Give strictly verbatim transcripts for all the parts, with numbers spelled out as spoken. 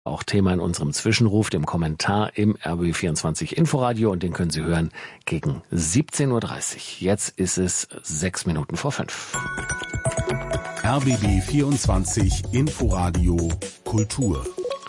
Auch Thema in unserem Zwischenruf, dem Kommentar im R B B vierundzwanzig Inforadio, und den können Sie hören gegen siebzehn Uhr dreißig. Jetzt ist es sechs Minuten vor fünf. R B B vierundzwanzig Inforadio Kultur.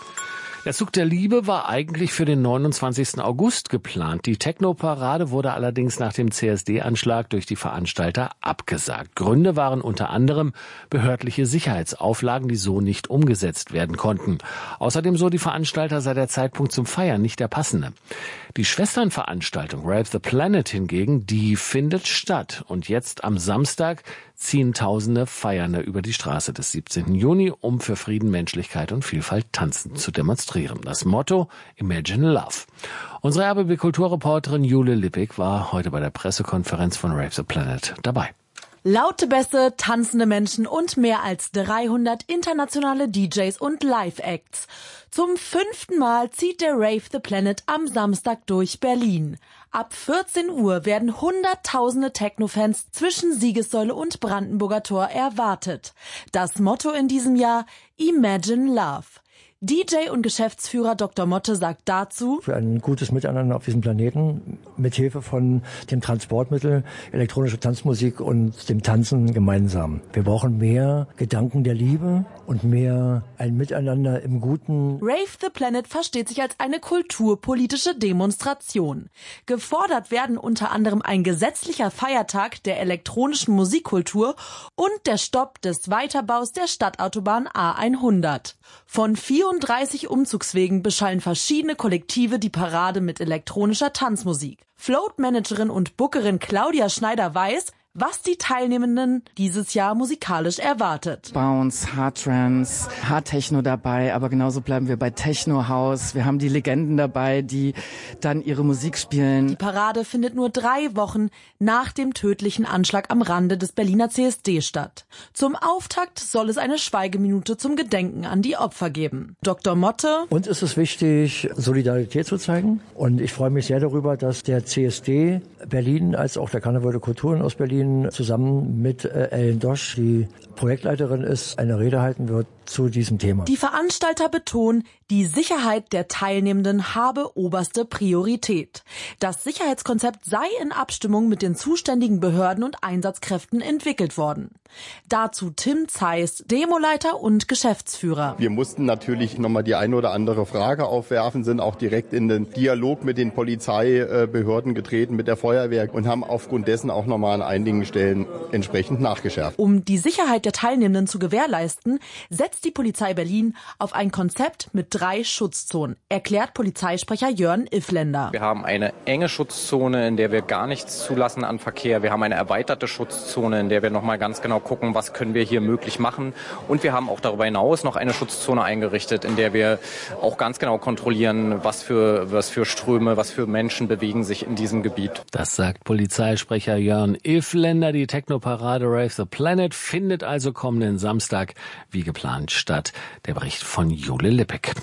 Der Zug der Liebe war eigentlich für den neunundzwanzigsten August geplant. Die Techno-Parade wurde allerdings nach dem C S D-Anschlag durch die Veranstalter abgesagt. Gründe waren unter anderem behördliche Sicherheitsauflagen, die so nicht umgesetzt werden konnten. Außerdem, so die Veranstalter, sei der Zeitpunkt zum Feiern nicht der passende. Die Schwesternveranstaltung Rave the Planet hingegen, die findet statt. Und jetzt am Samstag ziehen Tausende Feiernde über die Straße des siebzehnten Juni, um für Frieden, Menschlichkeit und Vielfalt tanzen zu demonstrieren. Das Motto: Imagine Love. Unsere R B B-Kulturreporterin Jule Lippig war heute bei der Pressekonferenz von Rave the Planet dabei. Laute Bässe, tanzende Menschen und mehr als dreihundert internationale D Js und Live-Acts. Zum fünften Mal zieht der Rave the Planet am Samstag durch Berlin. Ab vierzehn Uhr werden hunderttausende Techno-Fans zwischen Siegessäule und Brandenburger Tor erwartet. Das Motto in diesem Jahr: Imagine Love. D J und Geschäftsführer Doktor Motte sagt dazu: Für ein gutes Miteinander auf diesem Planeten, mit Hilfe von dem Transportmittel, elektronische Tanzmusik und dem Tanzen gemeinsam. Wir brauchen mehr Gedanken der Liebe und mehr ein Miteinander im Guten. Rave the Planet versteht sich als eine kulturpolitische Demonstration. Gefordert werden unter anderem ein gesetzlicher Feiertag der elektronischen Musikkultur und der Stopp des Weiterbaus der Stadtautobahn A hundert. Von vierunddreißig Umzugswegen beschallen verschiedene Kollektive die Parade mit elektronischer Tanzmusik. Float-Managerin und Bookerin Claudia Schneider weiß, was die Teilnehmenden dieses Jahr musikalisch erwartet. Bounce, Hard Trance, Hard Techno dabei, aber genauso bleiben wir bei Techno House. Wir haben die Legenden dabei, die dann ihre Musik spielen. Die Parade findet nur drei Wochen nach dem tödlichen Anschlag am Rande des Berliner C S D statt. Zum Auftakt soll es eine Schweigeminute zum Gedenken an die Opfer geben. Doktor Motte: Uns ist es wichtig, Solidarität zu zeigen, und ich freue mich sehr darüber, dass der C S D Berlin als auch der Karneval der Kulturen aus Berlin zusammen mit äh, Ellen Dosch, die Projektleiterin ist, eine Rede halten wird zu diesem Thema. Die Veranstalter betonen, die Sicherheit der Teilnehmenden habe oberste Priorität. Das Sicherheitskonzept sei in Abstimmung mit den zuständigen Behörden und Einsatzkräften entwickelt worden. Dazu Tim Zeiss, Demoleiter und Geschäftsführer. Wir mussten natürlich nochmal die eine oder andere Frage aufwerfen, sind auch direkt in den Dialog mit den Polizeibehörden getreten, mit der Feuerwehr, und haben aufgrund dessen auch nochmal an einigen Stellen entsprechend nachgeschärft. Um die Sicherheit der Teilnehmenden zu gewährleisten, setzt die Polizei Berlin auf ein Konzept mit drei Schutzzonen, erklärt Polizeisprecher Jörn Iffländer. Wir haben eine enge Schutzzone, in der wir gar nichts zulassen an Verkehr. Wir haben eine erweiterte Schutzzone, in der wir nochmal ganz genau gucken, was können wir hier möglich machen. Und wir haben auch darüber hinaus noch eine Schutzzone eingerichtet, in der wir auch ganz genau kontrollieren, was für, was für Ströme, was für Menschen bewegen sich in diesem Gebiet. Das sagt Polizeisprecher Jörn Iffländer. Die Techno-Parade Rave the Planet findet also kommenden Samstag wie geplant statt. Der Bericht von Jule Lippig.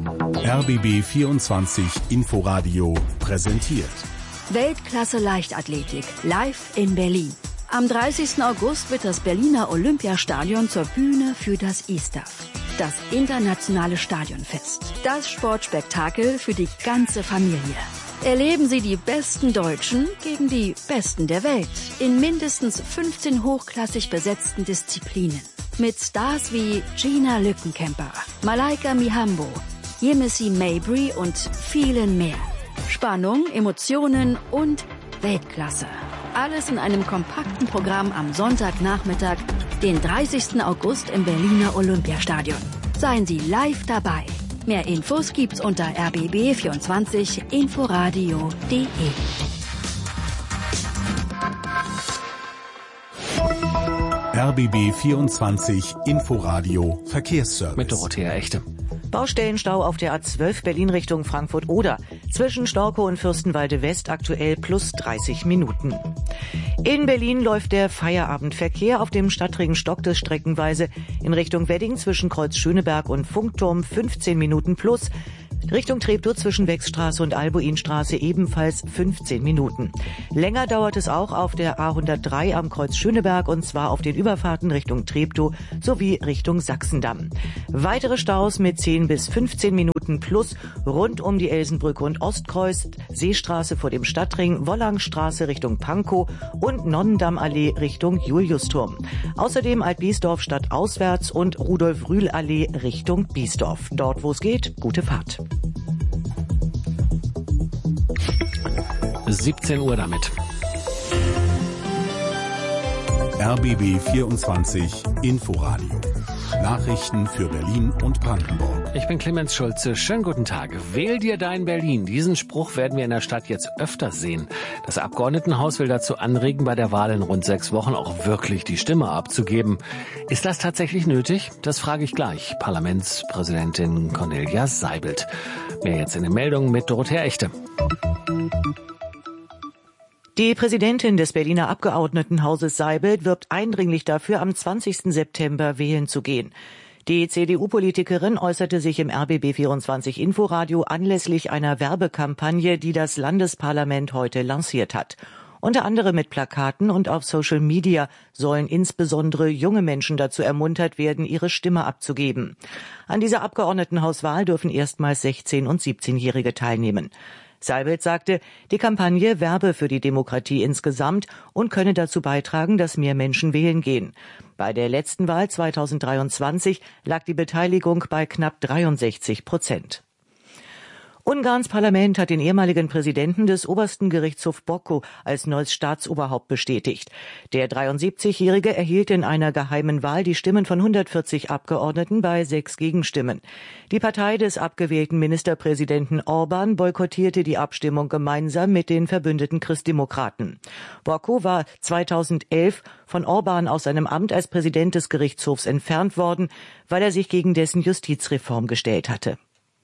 R B B vierundzwanzig Inforadio präsentiert Weltklasse Leichtathletik live in Berlin. Am dreißigsten August wird das Berliner Olympiastadion zur Bühne für das I S T A F, das internationale Stadionfest. Das Sportspektakel für die ganze Familie. Erleben Sie die besten Deutschen gegen die besten der Welt in mindestens fünfzehn hochklassig besetzten Disziplinen. Mit Stars wie Gina Lückenkämper, Malaika Mihambo, Yemisi Mabry und vielen mehr. Spannung, Emotionen und Weltklasse. Alles in einem kompakten Programm am Sonntagnachmittag, den dreißigsten August im Berliner Olympiastadion. Seien Sie live dabei. Mehr Infos gibt's unter r b b vierundzwanzig inforadio punkt de. R B B vierundzwanzig Inforadio Verkehrsservice. Mit Dorothea Echte. Baustellenstau auf der A zwölf Berlin Richtung Frankfurt-Oder. Zwischen Storkow und Fürstenwalde West aktuell plus dreißig Minuten. In Berlin läuft der Feierabendverkehr. Auf dem Stadtring stockt es streckenweise in Richtung Wedding zwischen Kreuz Schöneberg und Funkturm fünfzehn Minuten plus. Richtung Treptow zwischen Wechstraße und Albuinstraße ebenfalls fünfzehn Minuten. Länger dauert es auch auf der A hundertdrei am Kreuz Schöneberg und zwar auf den Überfahrten Richtung Treptow sowie Richtung Sachsendamm. Weitere Staus mit zehn bis fünfzehn Minuten plus rund um die Elsenbrücke und Ostkreuz, Seestraße vor dem Stadtring, Wollangstraße Richtung Pankow und Nonnendammallee Richtung Juliusturm. Außerdem Alt-Biesdorf stadtauswärts und Rudolf-Rühl-Allee Richtung Biesdorf. Dort, wo es geht, gute Fahrt. siebzehn Uhr damit. R B B vierundzwanzig Inforadio. Nachrichten für Berlin und Brandenburg. Ich bin Clemens Schulze. Schönen guten Tag. Wähl dir dein Berlin. Diesen Spruch werden wir in der Stadt jetzt öfter sehen. Das Abgeordnetenhaus will dazu anregen, bei der Wahl in rund sechs Wochen auch wirklich die Stimme abzugeben. Ist das tatsächlich nötig? Das frage ich gleich. Parlamentspräsidentin Cornelia Seibelt. Mehr jetzt in den Meldungen mit Dorothea Echte. Die Präsidentin des Berliner Abgeordnetenhauses Seibelt wirbt eindringlich dafür, am zwanzigsten September wählen zu gehen. Die C D U-Politikerin äußerte sich im R B B vierundzwanzig Inforadio anlässlich einer Werbekampagne, die das Landesparlament heute lanciert hat. Unter anderem mit Plakaten und auf Social Media sollen insbesondere junge Menschen dazu ermuntert werden, ihre Stimme abzugeben. An dieser Abgeordnetenhauswahl dürfen erstmals sechzehn- und siebzehnjährige teilnehmen. Seibelt sagte, die Kampagne werbe für die Demokratie insgesamt und könne dazu beitragen, dass mehr Menschen wählen gehen. Bei der letzten Wahl zweitausenddreiundzwanzig lag die Beteiligung bei knapp dreiundsechzig Prozent. Ungarns Parlament hat den ehemaligen Präsidenten des obersten Gerichtshofs Bokko als neues Staatsoberhaupt bestätigt. Der dreiundsiebzigjährige erhielt in einer geheimen Wahl die Stimmen von hundertvierzig Abgeordneten bei sechs Gegenstimmen. Die Partei des abgewählten Ministerpräsidenten Orban boykottierte die Abstimmung gemeinsam mit den verbündeten Christdemokraten. Bokko war zweitausendelf von Orban aus seinem Amt als Präsident des Gerichtshofs entfernt worden, weil er sich gegen dessen Justizreform gestellt hatte.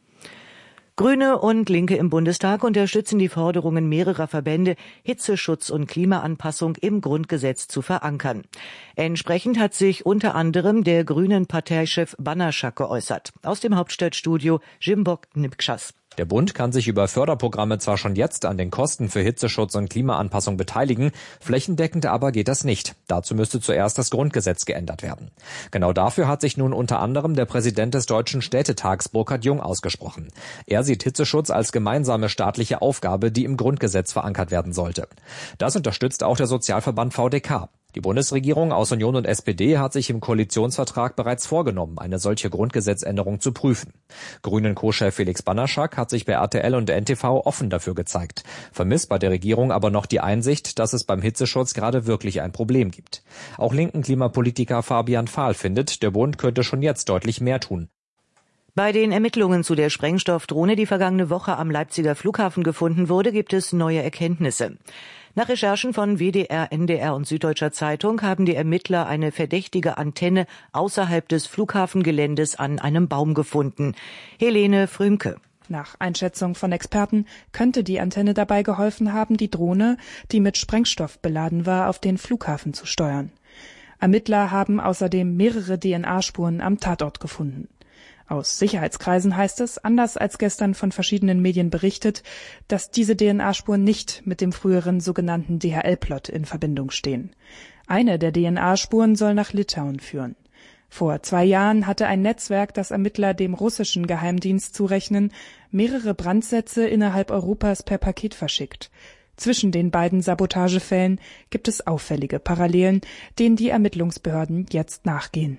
Grüne und Linke im Bundestag unterstützen die Forderungen mehrerer Verbände, Hitzeschutz und Klimaanpassung im Grundgesetz zu verankern. Entsprechend hat sich unter anderem der grünen Parteichef Banaschak geäußert. Aus dem Hauptstadtstudio Jimbok Nipkschas. Der Bund kann sich über Förderprogramme zwar schon jetzt an den Kosten für Hitzeschutz und Klimaanpassung beteiligen, flächendeckend aber geht das nicht. Dazu müsste zuerst das Grundgesetz geändert werden. Genau dafür hat sich nun unter anderem der Präsident des Deutschen Städtetags Burkhard Jung ausgesprochen. Er sieht Hitzeschutz als gemeinsame staatliche Aufgabe, die im Grundgesetz verankert werden sollte. Das unterstützt auch der Sozialverband V D K. Die Bundesregierung aus Union und S P D hat sich im Koalitionsvertrag bereits vorgenommen, eine solche Grundgesetzänderung zu prüfen. Grünen-Co-Chef Felix Banaschak hat sich bei R T L und N T V offen dafür gezeigt, vermisst bei der Regierung aber noch die Einsicht, dass es beim Hitzeschutz gerade wirklich ein Problem gibt. Auch linken Klimapolitiker Fabian Fahl findet, der Bund könnte schon jetzt deutlich mehr tun. Bei den Ermittlungen zu der Sprengstoffdrohne, die vergangene Woche am Leipziger Flughafen gefunden wurde, gibt es neue Erkenntnisse. Nach Recherchen von W D R, N D R und Süddeutscher Zeitung haben die Ermittler eine verdächtige Antenne außerhalb des Flughafengeländes an einem Baum gefunden. Helene Frümke. Nach Einschätzung von Experten könnte die Antenne dabei geholfen haben, die Drohne, die mit Sprengstoff beladen war, auf den Flughafen zu steuern. Ermittler haben außerdem mehrere D N A-Spuren am Tatort gefunden. Aus Sicherheitskreisen heißt es, anders als gestern von verschiedenen Medien berichtet, dass diese D N A-Spuren nicht mit dem früheren sogenannten D H L-Plot in Verbindung stehen. Eine der D N A-Spuren soll nach Litauen führen. Vor zwei Jahren hatte ein Netzwerk, das Ermittler dem russischen Geheimdienst zurechnen, mehrere Brandsätze innerhalb Europas per Paket verschickt. Zwischen den beiden Sabotagefällen gibt es auffällige Parallelen, denen die Ermittlungsbehörden jetzt nachgehen.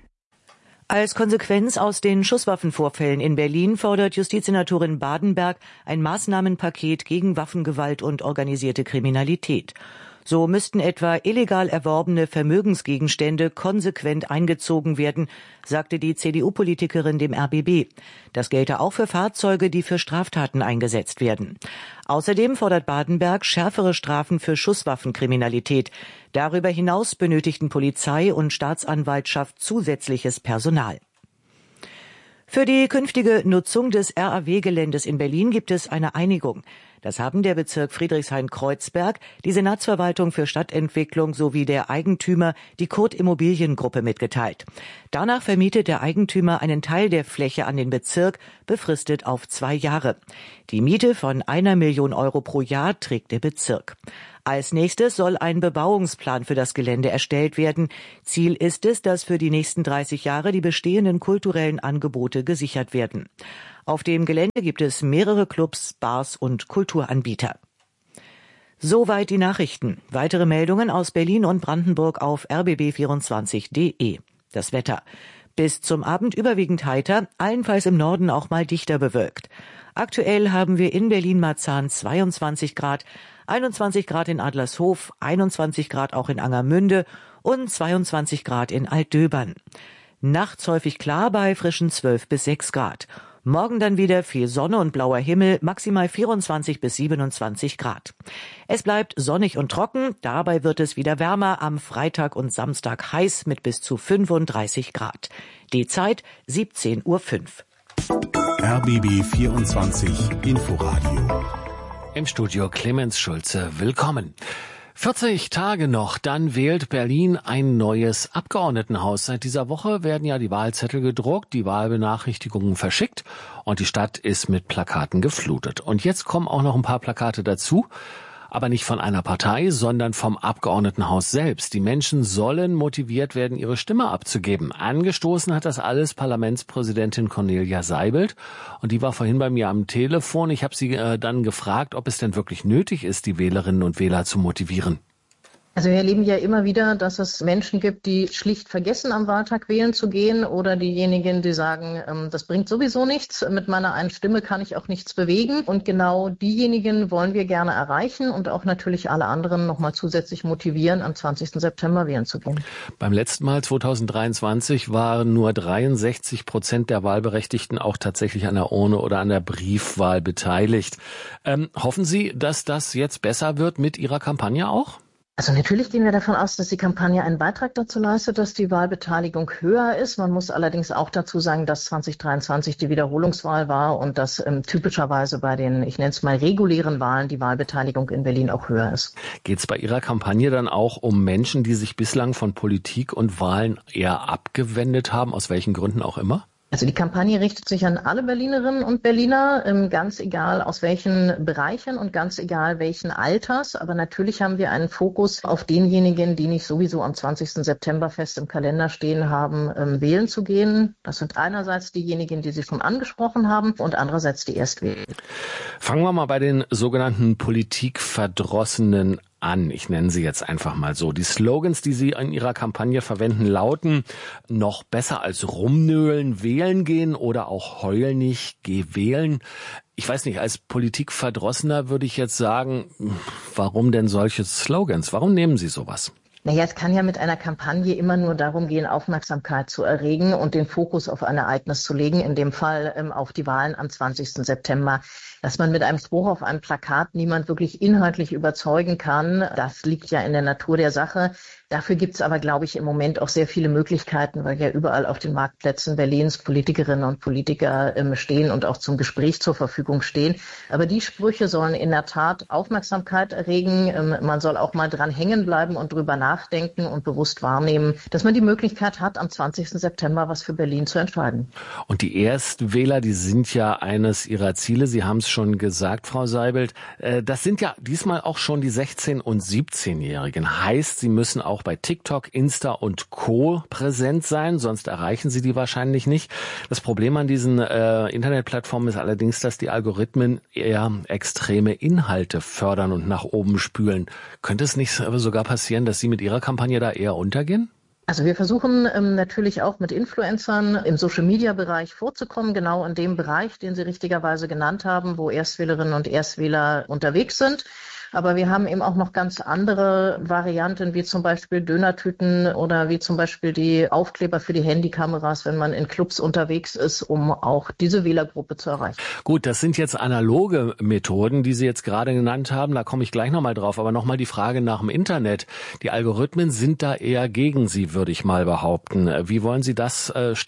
Als Konsequenz aus den Schusswaffenvorfällen in Berlin fordert Justizsenatorin Badenberg ein Maßnahmenpaket gegen Waffengewalt und organisierte Kriminalität. So müssten etwa illegal erworbene Vermögensgegenstände konsequent eingezogen werden, sagte die C D U-Politikerin dem R B B. Das gelte auch für Fahrzeuge, die für Straftaten eingesetzt werden. Außerdem fordert Badenberg schärfere Strafen für Schusswaffenkriminalität. Darüber hinaus benötigten Polizei und Staatsanwaltschaft zusätzliches Personal. Für die künftige Nutzung des R A W-Geländes in Berlin gibt es eine Einigung. Das haben der Bezirk Friedrichshain-Kreuzberg, die Senatsverwaltung für Stadtentwicklung sowie der Eigentümer, die Kurt Immobiliengruppe, mitgeteilt. Danach vermietet der Eigentümer einen Teil der Fläche an den Bezirk, befristet auf zwei Jahre. Die Miete von einer Million Euro pro Jahr trägt der Bezirk. Als nächstes soll ein Bebauungsplan für das Gelände erstellt werden. Ziel ist es, dass für die nächsten dreißig Jahre die bestehenden kulturellen Angebote gesichert werden. Auf dem Gelände gibt es mehrere Clubs, Bars und Kulturanbieter. Soweit die Nachrichten. Weitere Meldungen aus Berlin und Brandenburg auf r b b vierundzwanzig punkt d e. Das Wetter. Bis zum Abend überwiegend heiter, allenfalls im Norden auch mal dichter bewölkt. Aktuell haben wir in Berlin-Marzahn zweiundzwanzig Grad, einundzwanzig Grad in Adlershof, einundzwanzig Grad auch in Angermünde und zweiundzwanzig Grad in Altdöbern. Nachts häufig klar bei frischen zwölf bis sechs Grad. Morgen dann wieder viel Sonne und blauer Himmel, maximal vierundzwanzig bis siebenundzwanzig Grad. Es bleibt sonnig und trocken, dabei wird es wieder wärmer, am Freitag und Samstag heiß mit bis zu fünfunddreißig Grad. Die Zeit siebzehn Uhr fünf. R B B vierundzwanzig Inforadio. Im Studio Clemens Schulze, willkommen. vierzig Tage noch, dann wählt Berlin ein neues Abgeordnetenhaus. Seit dieser Woche werden ja die Wahlzettel gedruckt, die Wahlbenachrichtigungen verschickt und die Stadt ist mit Plakaten geflutet. Und jetzt kommen auch noch ein paar Plakate dazu, aber nicht von einer Partei, sondern vom Abgeordnetenhaus selbst. Die Menschen sollen motiviert werden, ihre Stimme abzugeben. Angestoßen hat das alles Parlamentspräsidentin Cornelia Seibelt und die war vorhin bei mir am Telefon. Ich habe sie äh, dann gefragt, ob es denn wirklich nötig ist, die Wählerinnen und Wähler zu motivieren. Also wir erleben ja immer wieder, dass es Menschen gibt, die schlicht vergessen, am Wahltag wählen zu gehen, oder diejenigen, die sagen, ähm, das bringt sowieso nichts, mit meiner einen Stimme kann ich auch nichts bewegen. Und genau diejenigen wollen wir gerne erreichen und auch natürlich alle anderen nochmal zusätzlich motivieren, am zwanzigsten September wählen zu gehen. Beim letzten Mal zweitausenddreiundzwanzig waren nur dreiundsechzig Prozent der Wahlberechtigten auch tatsächlich an der Urne oder an der Briefwahl beteiligt. Ähm, hoffen Sie, dass das jetzt besser wird mit Ihrer Kampagne auch? Also natürlich gehen wir davon aus, dass die Kampagne einen Beitrag dazu leistet, dass die Wahlbeteiligung höher ist. Man muss allerdings auch dazu sagen, dass zweitausenddreiundzwanzig die Wiederholungswahl war und dass ähm, typischerweise bei den, ich nenne es mal, regulären Wahlen die Wahlbeteiligung in Berlin auch höher ist. Geht es bei Ihrer Kampagne dann auch um Menschen, die sich bislang von Politik und Wahlen eher abgewendet haben, aus welchen Gründen auch immer? Also die Kampagne richtet sich an alle Berlinerinnen und Berliner, ganz egal aus welchen Bereichen und ganz egal welchen Alters. Aber natürlich haben wir einen Fokus auf denjenigen, die nicht sowieso am zwanzigsten September fest im Kalender stehen haben, wählen zu gehen. Das sind einerseits diejenigen, die Sie schon angesprochen haben, und andererseits die Erstwähler. Fangen wir mal bei den sogenannten Politikverdrossenen an. Ich nenne sie jetzt einfach mal so. Die Slogans, die Sie in Ihrer Kampagne verwenden, lauten: noch besser als rumnölen, wählen gehen, oder auch heul nicht, geh wählen. Ich weiß nicht, als Politikverdrossener würde ich jetzt sagen, warum denn solche Slogans? Warum nehmen Sie sowas? Naja, es kann ja mit einer Kampagne immer nur darum gehen, Aufmerksamkeit zu erregen und den Fokus auf ein Ereignis zu legen, in dem Fall ähm, auf die Wahlen am zwanzigsten September. Dass man mit einem Spruch auf einem Plakat niemand wirklich inhaltlich überzeugen kann, das liegt ja in der Natur der Sache. Dafür gibt es aber, glaube ich, im Moment auch sehr viele Möglichkeiten, weil ja überall auf den Marktplätzen Berlins Politikerinnen und Politiker ähm, stehen und auch zum Gespräch zur Verfügung stehen. Aber die Sprüche sollen in der Tat Aufmerksamkeit erregen. Ähm, man soll auch mal dran hängen bleiben und drüber nachdenken und bewusst wahrnehmen, dass man die Möglichkeit hat, am zwanzigsten September was für Berlin zu entscheiden. Und die Erstwähler, die sind ja eines Ihrer Ziele. Sie haben es schon gesagt, Frau Seibelt. Äh, das sind ja diesmal auch schon die sechzehn- und siebzehnjährigen. Heißt, sie müssen auch bei TikTok, Insta und Co. präsent sein, sonst erreichen Sie die wahrscheinlich nicht. Das Problem an diesen äh, Internetplattformen ist allerdings, dass die Algorithmen eher extreme Inhalte fördern und nach oben spülen. Könnte es nicht sogar passieren, dass Sie mit Ihrer Kampagne da eher untergehen? Also wir versuchen ähm, natürlich auch mit Influencern im Social-Media-Bereich vorzukommen, genau in dem Bereich, den Sie richtigerweise genannt haben, wo Erstwählerinnen und Erstwähler unterwegs sind. Aber wir haben eben auch noch ganz andere Varianten, wie zum Beispiel Dönertüten oder wie zum Beispiel die Aufkleber für die Handykameras, wenn man in Clubs unterwegs ist, um auch diese Wählergruppe zu erreichen. Gut, das sind jetzt analoge Methoden, die Sie jetzt gerade genannt haben. Da komme ich gleich nochmal drauf. Aber nochmal die Frage nach dem Internet. Die Algorithmen sind da eher gegen Sie, würde ich mal behaupten. Wie wollen Sie das äh, stoppen?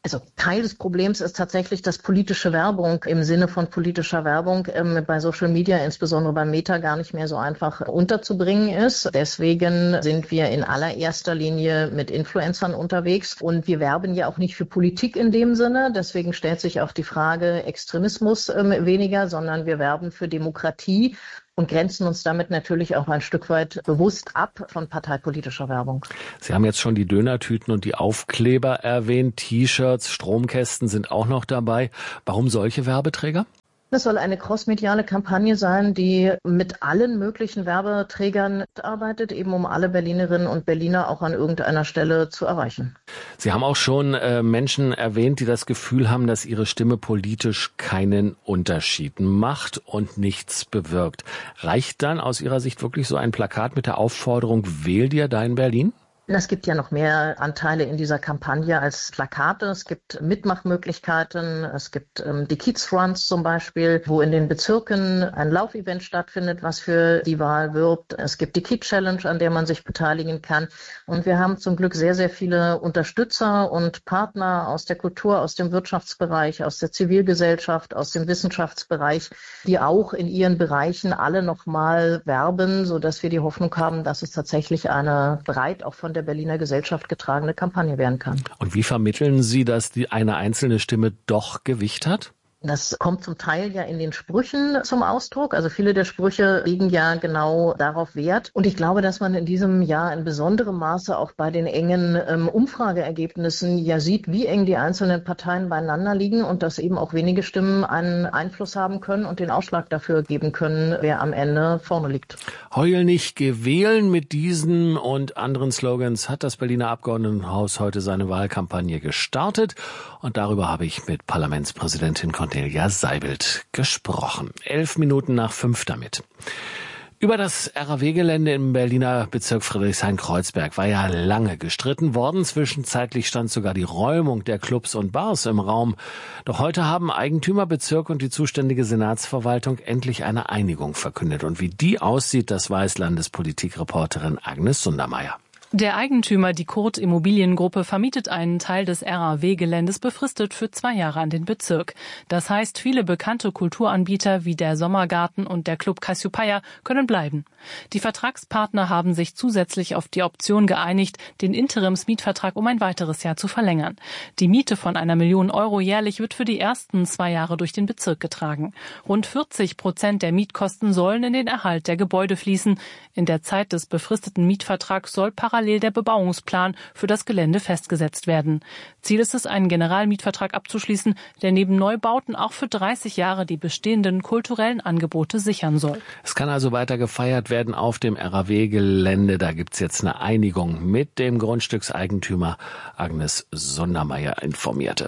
Also Teil des Problems ist tatsächlich, dass politische Werbung im Sinne von politischer Werbung ähm, bei Social Media, insbesondere bei Meta, gar nicht mehr so einfach unterzubringen ist. Deswegen sind wir in allererster Linie mit Influencern unterwegs und wir werben ja auch nicht für Politik in dem Sinne. Deswegen stellt sich auch die Frage Extremismus ähm, weniger, sondern wir werben für Demokratie und grenzen uns damit natürlich auch ein Stück weit bewusst ab von parteipolitischer Werbung. Sie haben jetzt schon die Dönertüten und die Aufkleber erwähnt. T-Shirts, Stromkästen sind auch noch dabei. Warum solche Werbeträger? Das soll eine crossmediale Kampagne sein, die mit allen möglichen Werbeträgern arbeitet, eben um alle Berlinerinnen und Berliner auch an irgendeiner Stelle zu erreichen. Sie haben auch schon äh, Menschen erwähnt, die das Gefühl haben, dass ihre Stimme politisch keinen Unterschied macht und nichts bewirkt. Reicht dann aus Ihrer Sicht wirklich so ein Plakat mit der Aufforderung, wähl dir da in Berlin? Es gibt ja noch mehr Anteile in dieser Kampagne als Plakate. Es gibt Mitmachmöglichkeiten. Es gibt ähm, die Kiez Runs zum Beispiel, wo in den Bezirken ein Laufevent stattfindet, was für die Wahl wirbt. Es gibt die Kiez Challenge, an der man sich beteiligen kann. Und wir haben zum Glück sehr, sehr viele Unterstützer und Partner aus der Kultur, aus dem Wirtschaftsbereich, aus der Zivilgesellschaft, aus dem Wissenschaftsbereich, die auch in ihren Bereichen alle nochmal werben, sodass wir die Hoffnung haben, dass es tatsächlich eine breit auch von der Berliner Gesellschaft getragene Kampagne werden kann. Und wie vermitteln Sie, dass die eine einzelne Stimme doch Gewicht hat? Das kommt zum Teil ja in den Sprüchen zum Ausdruck. Also viele der Sprüche legen ja genau darauf Wert. Und ich glaube, dass man in diesem Jahr in besonderem Maße auch bei den engen ähm, Umfrageergebnissen ja sieht, wie eng die einzelnen Parteien beieinander liegen und dass eben auch wenige Stimmen einen Einfluss haben können und den Ausschlag dafür geben können, wer am Ende vorne liegt. Heul nicht, geh wählen. Mit diesen und anderen Slogans hat das Berliner Abgeordnetenhaus heute seine Wahlkampagne gestartet. Und darüber habe ich mit Parlamentspräsidentin Cornelia Seibelt gesprochen. Elf Minuten nach fünf damit. Über das R A W-Gelände im Berliner Bezirk Friedrichshain-Kreuzberg war ja lange gestritten worden. Zwischenzeitlich stand sogar die Räumung der Clubs und Bars im Raum. Doch heute haben Eigentümerbezirk und die zuständige Senatsverwaltung endlich eine Einigung verkündet. Und wie die aussieht, das weiß Landespolitikreporterin Agnes Sundermeier. Der Eigentümer, die Kurt Immobiliengruppe, vermietet einen Teil des R A W-Geländes befristet für zwei Jahre an den Bezirk. Das heißt, viele bekannte Kulturanbieter wie der Sommergarten und der Club Cassiopeia können bleiben. Die Vertragspartner haben sich zusätzlich auf die Option geeinigt, den Interimsmietvertrag um ein weiteres Jahr zu verlängern. Die Miete von einer Million Euro jährlich wird für die ersten zwei Jahre durch den Bezirk getragen. Rund vierzig Prozent der Mietkosten sollen in den Erhalt der Gebäude fließen. In der Zeit des befristeten Mietvertrags soll parallel der Bebauungsplan für das Gelände festgesetzt werden. Ziel ist es, einen Generalmietvertrag abzuschließen, der neben Neubauten auch für dreißig Jahre die bestehenden kulturellen Angebote sichern soll. Es kann also weiter gefeiert werden auf dem R A W-Gelände. Da gibt's jetzt eine Einigung mit dem Grundstückseigentümer. Agnes Sundermeier informierte.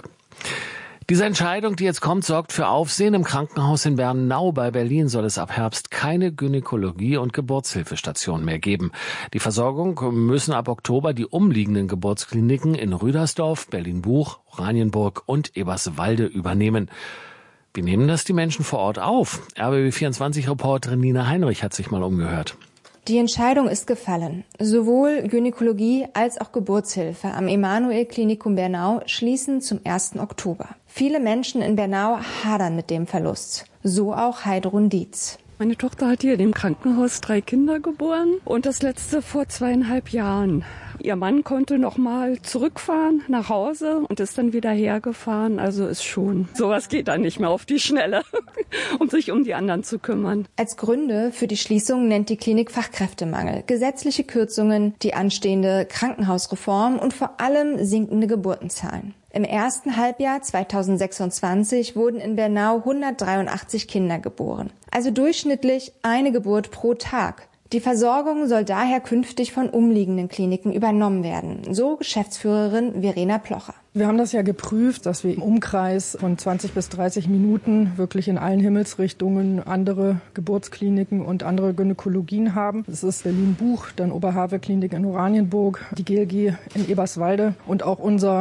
Diese Entscheidung, die jetzt kommt, sorgt für Aufsehen. Im Krankenhaus in Bernau bei Berlin soll es ab Herbst keine Gynäkologie- und Geburtshilfestation mehr geben. Die Versorgung müssen ab Oktober die umliegenden Geburtskliniken in Rüdersdorf, Berlin-Buch, Oranienburg und Eberswalde übernehmen. Wie nehmen das die Menschen vor Ort auf? R B B vierundzwanzig-Reporterin Nina Heinrich hat sich mal umgehört. Die Entscheidung ist gefallen. Sowohl Gynäkologie als auch Geburtshilfe am Emanuel-Klinikum Bernau schließen zum ersten Oktober. Viele Menschen in Bernau hadern mit dem Verlust. So auch Heidrun Dietz. Meine Tochter hat hier im Krankenhaus drei Kinder geboren und das letzte vor zweieinhalb Jahren. Ihr Mann konnte noch mal zurückfahren nach Hause und ist dann wieder hergefahren. Also ist schon, sowas geht dann nicht mehr auf die Schnelle, um sich um die anderen zu kümmern. Als Gründe für die Schließung nennt die Klinik Fachkräftemangel, gesetzliche Kürzungen, die anstehende Krankenhausreform und vor allem sinkende Geburtenzahlen. Im ersten Halbjahr zweitausendsechsundzwanzig wurden in Bernau hundertdreiundachtzig Kinder geboren, also durchschnittlich eine Geburt pro Tag. Die Versorgung soll daher künftig von umliegenden Kliniken übernommen werden, so Geschäftsführerin Verena Plocher. Wir haben das ja geprüft, dass wir im Umkreis von zwanzig bis dreißig Minuten wirklich in allen Himmelsrichtungen andere Geburtskliniken und andere Gynäkologien haben. Das ist Berlin-Buch, dann Oberhavel-Klinik in Oranienburg, die G L G in Eberswalde und auch unser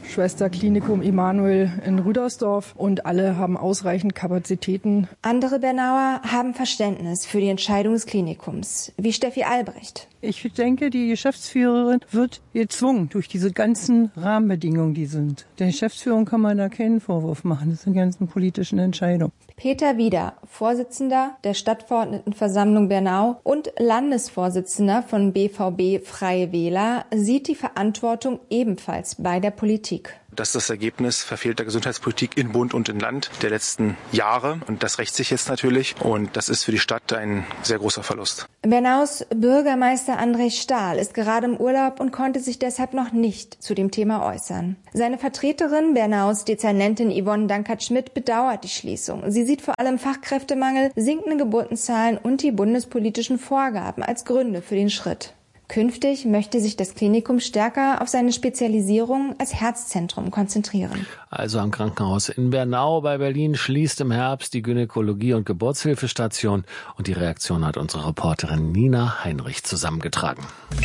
Schwesterklinikum Emanuel in Rüdersdorf und alle haben ausreichend Kapazitäten. Andere Bernauer haben Verständnis für die Entscheidung des Klinikums, wie Steffi Albrecht. Ich denke, die Geschäftsführerin wird gezwungen durch diese ganzen Rahmenbedingungen, die sind. Der Geschäftsführung kann man da keinen Vorwurf machen. Das sind die ganzen politischen Entscheidungen. Peter Wieder, Vorsitzender der Stadtverordnetenversammlung Bernau und Landesvorsitzender von B V B Freie Wähler, sieht die Verantwortung ebenfalls bei der Politik. Das ist das Ergebnis verfehlter Gesundheitspolitik in Bund und in Land der letzten Jahre. Und das rächt sich jetzt natürlich. Und das ist für die Stadt ein sehr großer Verlust. Bernaus Bürgermeister André Stahl ist gerade im Urlaub und konnte sich deshalb noch nicht zu dem Thema äußern. Seine Vertreterin, Bernaus Dezernentin Yvonne Dankert-Schmidt, bedauert die Schließung. Sie sieht vor allem Fachkräftemangel, sinkende Geburtenzahlen und die bundespolitischen Vorgaben als Gründe für den Schritt. Künftig möchte sich das Klinikum stärker auf seine Spezialisierung als Herzzentrum konzentrieren. Also am Krankenhaus in Bernau bei Berlin schließt im Herbst die Gynäkologie- und Geburtshilfestation. Und die Reaktion hat unsere Reporterin Nina Heinrich zusammengetragen.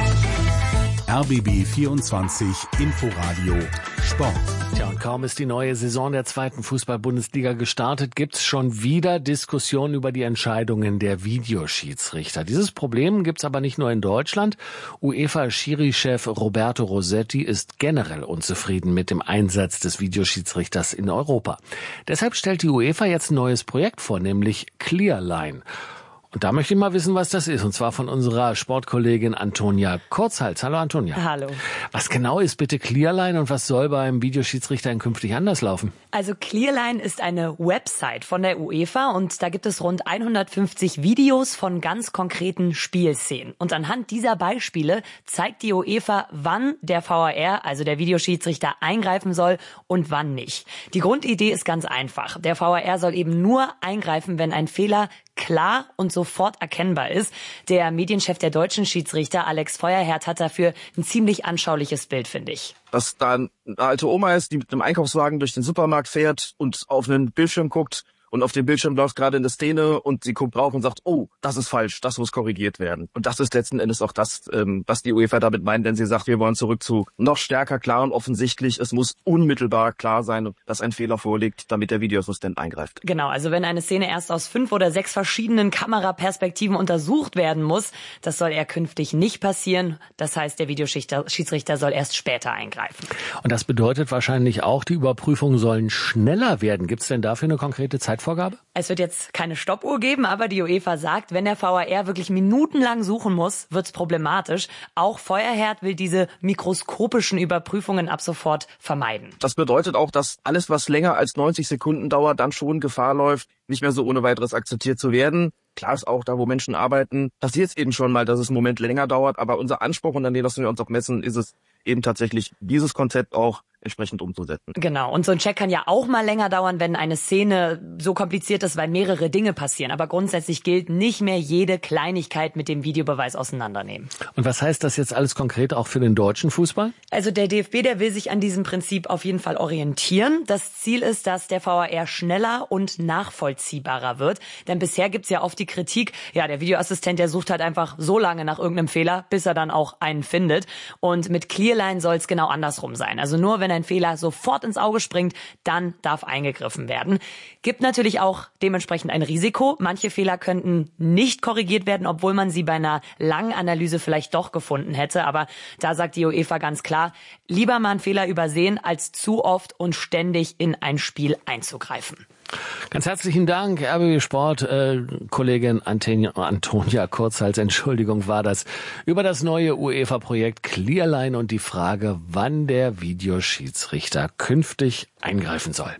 R B B vierundzwanzig Inforadio Sport. Tja, und kaum ist die neue Saison der zweiten Fußball-Bundesliga gestartet, gibt's schon wieder Diskussionen über die Entscheidungen der Videoschiedsrichter. Dieses Problem gibt's aber nicht nur in Deutschland. UEFA-Schiri-Chef Roberto Rossetti ist generell unzufrieden mit dem Einsatz des Videoschiedsrichters in Europa. Deshalb stellt die UEFA jetzt ein neues Projekt vor, nämlich Clearline. Und da möchte ich mal wissen, was das ist. Und zwar von unserer Sportkollegin Antonia Kurzhals. Hallo Antonia. Hallo. Was genau ist bitte Clearline und was soll beim Videoschiedsrichter künftig anders laufen? Also Clearline ist eine Website von der UEFA und da gibt es rund hundertfünfzig Videos von ganz konkreten Spielszenen. Und anhand dieser Beispiele zeigt die UEFA, wann der V A R, also der Videoschiedsrichter, eingreifen soll und wann nicht. Die Grundidee ist ganz einfach. Der V A R soll eben nur eingreifen, wenn ein Fehler klar und sofort erkennbar ist. Der Medienchef der deutschen Schiedsrichter, Alex Feuerherd, hat dafür ein ziemlich anschauliches Bild, finde ich. Dass da eine alte Oma ist, die mit einem Einkaufswagen durch den Supermarkt fährt und auf einen Bildschirm guckt und auf dem Bildschirm läuft gerade eine Szene und sie guckt drauf und sagt, oh, das ist falsch, das muss korrigiert werden. Und das ist letzten Endes auch das, was die UEFA damit meint, denn sie sagt, wir wollen zurück zu noch stärker, klar und offensichtlich. Es muss unmittelbar klar sein, dass ein Fehler vorliegt, damit der Videoassistent eingreift. Genau, also wenn eine Szene erst aus fünf oder sechs verschiedenen Kameraperspektiven untersucht werden muss, das soll eher künftig nicht passieren. Das heißt, der Videoschiedsrichter soll erst später eingreifen. Und das bedeutet wahrscheinlich auch, die Überprüfungen sollen schneller werden. Gibt es denn dafür eine konkrete Zeitvorgabe? Es wird jetzt keine Stoppuhr geben, aber die UEFA sagt, wenn der V A R wirklich minutenlang suchen muss, wird's problematisch. Auch Feuerherd will diese mikroskopischen Überprüfungen ab sofort vermeiden. Das bedeutet auch, dass alles, was länger als neunzig Sekunden dauert, dann schon Gefahr läuft, nicht mehr so ohne weiteres akzeptiert zu werden. Klar ist auch, da wo Menschen arbeiten, passiert es eben schon mal, dass es einen Moment länger dauert. Aber unser Anspruch, und an dem lassen wir uns auch messen, ist es eben tatsächlich, dieses Konzept auch entsprechend umzusetzen. Genau. Und so ein Check kann ja auch mal länger dauern, wenn eine Szene so kompliziert ist, weil mehrere Dinge passieren. Aber grundsätzlich gilt, nicht mehr jede Kleinigkeit mit dem Videobeweis auseinandernehmen. Und was heißt das jetzt alles konkret auch für den deutschen Fußball? Also der D F B, der will sich an diesem Prinzip auf jeden Fall orientieren. Das Ziel ist, dass der V A R schneller und nachvollziehbarer wird. Denn bisher gibt's ja oft die Kritik, ja, der Videoassistent, der sucht halt einfach so lange nach irgendeinem Fehler, bis er dann auch einen findet. Und mit Clearline soll es genau andersrum sein. Also nur wenn ein Fehler sofort ins Auge springt, dann darf eingegriffen werden. Gibt natürlich auch dementsprechend ein Risiko. Manche Fehler könnten nicht korrigiert werden, obwohl man sie bei einer langen Analyse vielleicht doch gefunden hätte. Aber da sagt die UEFA ganz klar, lieber mal einen Fehler übersehen, als zu oft und ständig in ein Spiel einzugreifen. Ganz herzlichen Dank, R B B Sport, äh, Kollegin Antonia, Antonia Kurzhals, Entschuldigung, war das, über das neue UEFA-Projekt Clearline und die Frage, wann der Videoschiedsrichter künftig eingreifen soll.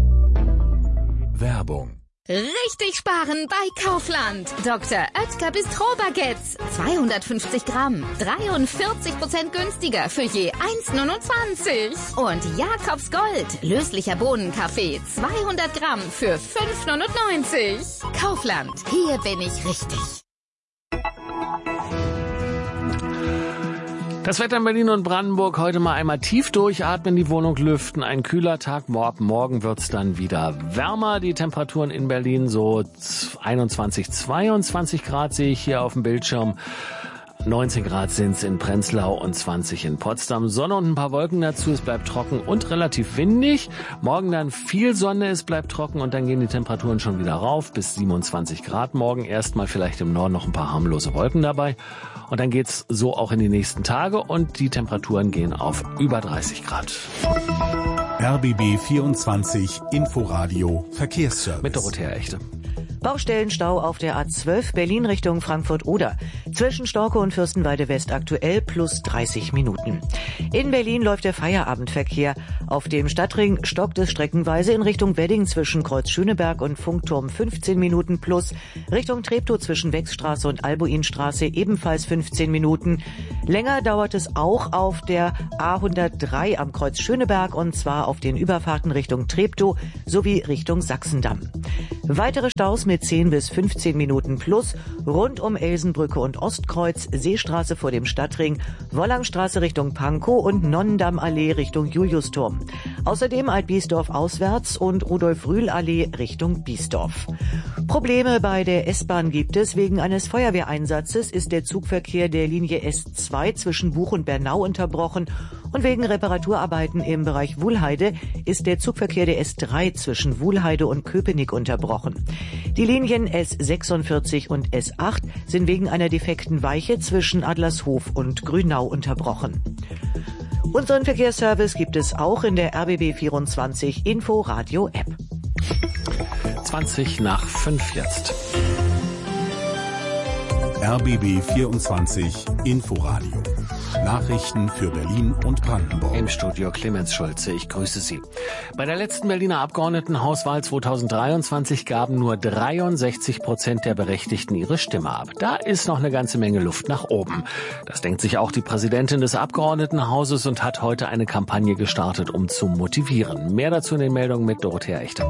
Werbung. Richtig sparen bei Kaufland. Doktor Oetker Bistro-Baguettes. zweihundertfünfzig Gramm. dreiundvierzig Prozent günstiger für je eins Komma neunundzwanzig. Und Jakobs Gold. Löslicher Bohnenkaffee. zweihundert Gramm für fünf Komma neunundneunzig. Kaufland. Hier bin ich richtig. Das Wetter in Berlin und Brandenburg heute mal einmal tief durchatmen, die Wohnung lüften. Ein kühler Tag, morgen wird's dann wieder wärmer. Die Temperaturen in Berlin so einundzwanzig, zweiundzwanzig Grad sehe ich hier auf dem Bildschirm. neunzehn Grad sind's in Prenzlau und zwanzig in Potsdam. Sonne und ein paar Wolken dazu. Es bleibt trocken und relativ windig. Morgen dann viel Sonne, es bleibt trocken und dann gehen die Temperaturen schon wieder rauf bis siebenundzwanzig Grad. Morgen erstmal vielleicht im Norden noch ein paar harmlose Wolken dabei. Und dann geht's so auch in die nächsten Tage und die Temperaturen gehen auf über dreißig Grad. R B B vierundzwanzig Inforadio Verkehrsservice. Mit Dorothea Echte. Baustellenstau auf der A zwölf Berlin Richtung Frankfurt-Oder. Zwischen Storkow und Fürstenwalde West aktuell plus dreißig Minuten. In Berlin läuft der Feierabendverkehr. Auf dem Stadtring stockt es streckenweise in Richtung Wedding zwischen Kreuz Schöneberg und Funkturm fünfzehn Minuten plus. Richtung Treptow zwischen Wechsstraße und Albuinstraße ebenfalls fünfzehn Minuten. Länger dauert es auch auf der A hundertdrei am Kreuz Schöneberg und zwar auf den Überfahrten Richtung Treptow sowie Richtung Sachsendamm. Weitere Staus mit zehn bis fünfzehn Minuten plus rund um Elsenbrücke und Ostkreuz, Seestraße vor dem Stadtring, Wollangstraße Richtung Pankow und Nonnendammallee Richtung Juliusturm. Außerdem Altbiesdorf auswärts und Rudolf-Rühl-Allee Richtung Biesdorf. Probleme bei der S-Bahn gibt es. Wegen eines Feuerwehreinsatzes ist der Zugverkehr der Linie S zwei zwischen Buch und Bernau unterbrochen und wegen Reparaturarbeiten im Bereich Wuhlheide ist der Zugverkehr der S drei zwischen Wuhlheide und Köpenick unterbrochen. Die Linien S sechsundvierzig und S acht sind wegen einer defekten Weiche zwischen Adlershof und Grünau unterbrochen. Unseren Verkehrsservice gibt es auch in der R B B vierundzwanzig Inforadio App. zwanzig nach fünf jetzt. R B B vierundzwanzig Inforadio. Nachrichten für Berlin und Brandenburg. Im Studio Clemens Schulze, ich grüße Sie. Bei der letzten Berliner Abgeordnetenhauswahl zweitausenddreiundzwanzig gaben nur dreiundsechzig Prozent der Berechtigten ihre Stimme ab. Da ist noch eine ganze Menge Luft nach oben. Das denkt sich auch die Präsidentin des Abgeordnetenhauses und hat heute eine Kampagne gestartet, um zu motivieren. Mehr dazu in den Meldungen mit Dorothea Echte.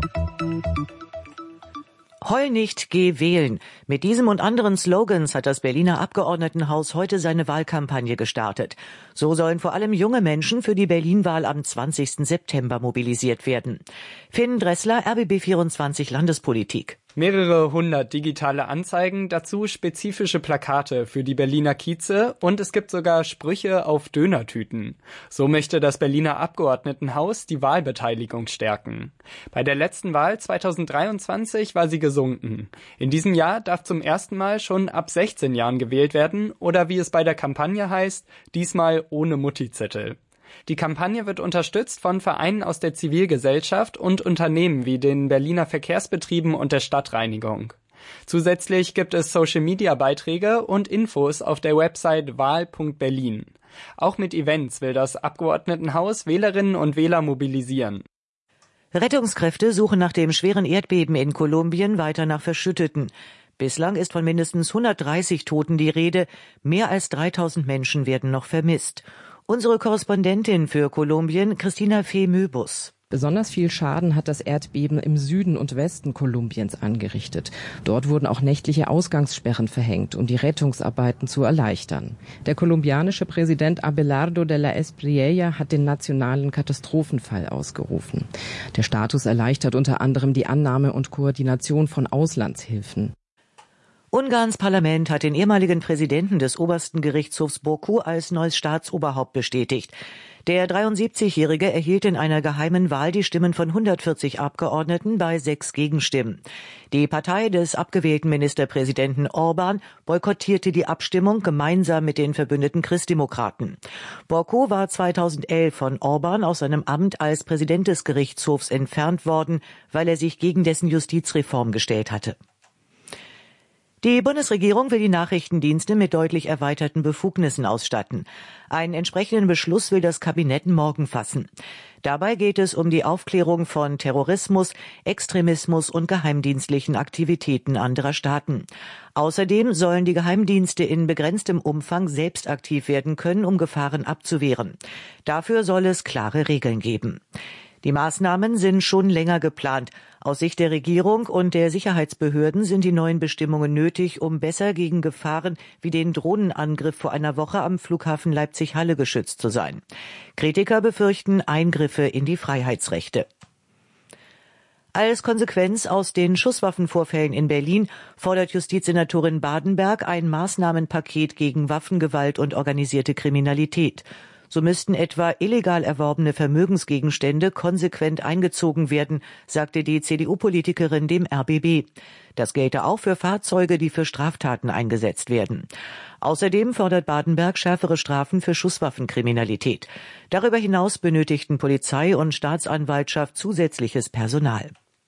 Heul nicht, geh wählen. Mit diesem und anderen Slogans hat das Berliner Abgeordnetenhaus heute seine Wahlkampagne gestartet. So sollen vor allem junge Menschen für die Berlin-Wahl am zwanzigsten September mobilisiert werden. Finn Dressler, R B B vierundzwanzig Landespolitik. Mehrere hundert digitale Anzeigen, dazu spezifische Plakate für die Berliner Kieze und es gibt sogar Sprüche auf Dönertüten. So möchte das Berliner Abgeordnetenhaus die Wahlbeteiligung stärken. Bei der letzten Wahl zweitausenddreiundzwanzig war sie gesunken. In diesem Jahr darf zum ersten Mal schon ab sechzehn Jahren gewählt werden oder wie es bei der Kampagne heißt, diesmal ohne Mutti-Zettel. Die Kampagne wird unterstützt von Vereinen aus der Zivilgesellschaft und Unternehmen wie den Berliner Verkehrsbetrieben und der Stadtreinigung. Zusätzlich gibt es Social-Media-Beiträge und Infos auf der Website wahl punkt berlin. Auch mit Events will das Abgeordnetenhaus Wählerinnen und Wähler mobilisieren. Rettungskräfte suchen nach dem schweren Erdbeben in Kolumbien weiter nach Verschütteten. Bislang ist von mindestens hundertdreißig Toten die Rede. Mehr als dreitausend Menschen werden noch vermisst. Unsere Korrespondentin für Kolumbien, Christina Fee-Möbus. Besonders viel Schaden hat das Erdbeben im Süden und Westen Kolumbiens angerichtet. Dort wurden auch nächtliche Ausgangssperren verhängt, um die Rettungsarbeiten zu erleichtern. Der kolumbianische Präsident Abelardo de la Espriella hat den nationalen Katastrophenfall ausgerufen. Der Status erleichtert unter anderem die Annahme und Koordination von Auslandshilfen. Ungarns Parlament hat den ehemaligen Präsidenten des obersten Gerichtshofs Boku als neues Staatsoberhaupt bestätigt. Der dreiundsiebzigjährige erhielt in einer geheimen Wahl die Stimmen von hundertvierzig Abgeordneten bei sechs Gegenstimmen. Die Partei des abgewählten Ministerpräsidenten Orban boykottierte die Abstimmung gemeinsam mit den verbündeten Christdemokraten. Boku war zweitausendelf von Orban aus seinem Amt als Präsident des Gerichtshofs entfernt worden, weil er sich gegen dessen Justizreform gestellt hatte. Die Bundesregierung will die Nachrichtendienste mit deutlich erweiterten Befugnissen ausstatten. Einen entsprechenden Beschluss will das Kabinett morgen fassen. Dabei geht es um die Aufklärung von Terrorismus, Extremismus und geheimdienstlichen Aktivitäten anderer Staaten. Außerdem sollen die Geheimdienste in begrenztem Umfang selbst aktiv werden können, um Gefahren abzuwehren. Dafür soll es klare Regeln geben. Die Maßnahmen sind schon länger geplant. Aus Sicht der Regierung und der Sicherheitsbehörden sind die neuen Bestimmungen nötig, um besser gegen Gefahren wie den Drohnenangriff vor einer Woche am Flughafen Leipzig-Halle geschützt zu sein. Kritiker befürchten Eingriffe in die Freiheitsrechte. Als Konsequenz aus den Schusswaffenvorfällen in Berlin fordert Justizsenatorin Badenberg ein Maßnahmenpaket gegen Waffengewalt und organisierte Kriminalität. So müssten etwa illegal erworbene Vermögensgegenstände konsequent eingezogen werden, sagte die C D U-Politikerin dem R B B. Das gelte auch für Fahrzeuge, die für Straftaten eingesetzt werden. Außerdem fordert Badenberg schärfere Strafen für Schusswaffenkriminalität. Darüber hinaus benötigten Polizei und Staatsanwaltschaft zusätzliches Personal.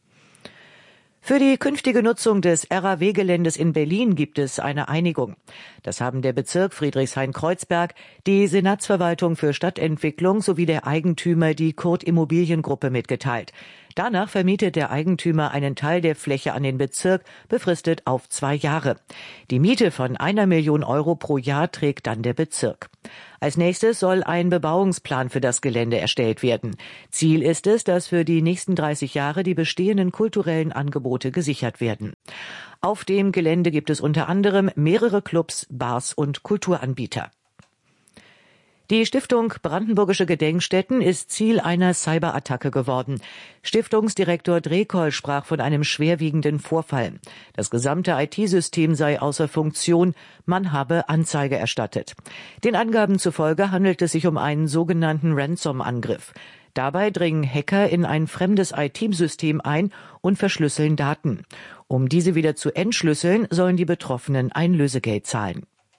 Für die künftige Nutzung des R A W-Geländes in Berlin gibt es eine Einigung. Das haben der Bezirk Friedrichshain-Kreuzberg, die Senatsverwaltung für Stadtentwicklung sowie der Eigentümer, die Kurt Immobiliengruppe, mitgeteilt. Danach vermietet der Eigentümer einen Teil der Fläche an den Bezirk, befristet auf zwei Jahre. Die Miete von einer Million Euro pro Jahr trägt dann der Bezirk. Als nächstes soll ein Bebauungsplan für das Gelände erstellt werden. Ziel ist es, dass für die nächsten dreißig Jahre die bestehenden kulturellen Angebote gesichert werden. Auf dem Gelände gibt es unter anderem mehrere Clubs, Bars und Kulturanbieter. Die Stiftung Brandenburgische Gedenkstätten ist Ziel einer Cyberattacke geworden. Stiftungsdirektor Drekoll sprach von einem schwerwiegenden Vorfall. Das gesamte I T-System sei außer Funktion, man habe Anzeige erstattet. Den Angaben zufolge handelt es sich um einen sogenannten Ransom-Angriff. Dabei dringen Hacker in ein fremdes I T-System ein und verschlüsseln Daten. Um diese wieder zu entschlüsseln, sollen die Betroffenen ein Lösegeld zahlen.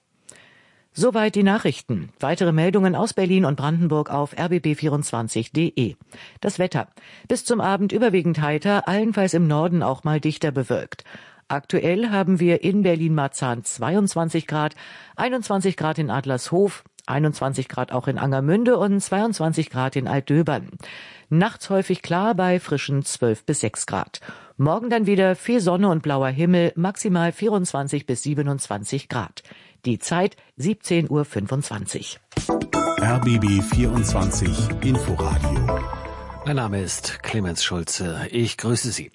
Soweit die Nachrichten. Weitere Meldungen aus Berlin und Brandenburg auf r b b vierundzwanzig punkt d e. Das Wetter. Bis zum Abend überwiegend heiter, allenfalls im Norden auch mal dichter bewölkt. Aktuell haben wir in Berlin-Marzahn zweiundzwanzig Grad, einundzwanzig Grad in Adlershof, einundzwanzig Grad auch in Angermünde und zweiundzwanzig Grad in Altdöbern. Nachts häufig klar bei frischen zwölf bis sechs Grad. Morgen dann wieder viel Sonne und blauer Himmel, maximal vierundzwanzig bis siebenundzwanzig Grad. Die Zeit siebzehn Uhr fünfundzwanzig. R B B vierundzwanzig Inforadio. Mein Name ist Clemens Schulze. Ich grüße Sie.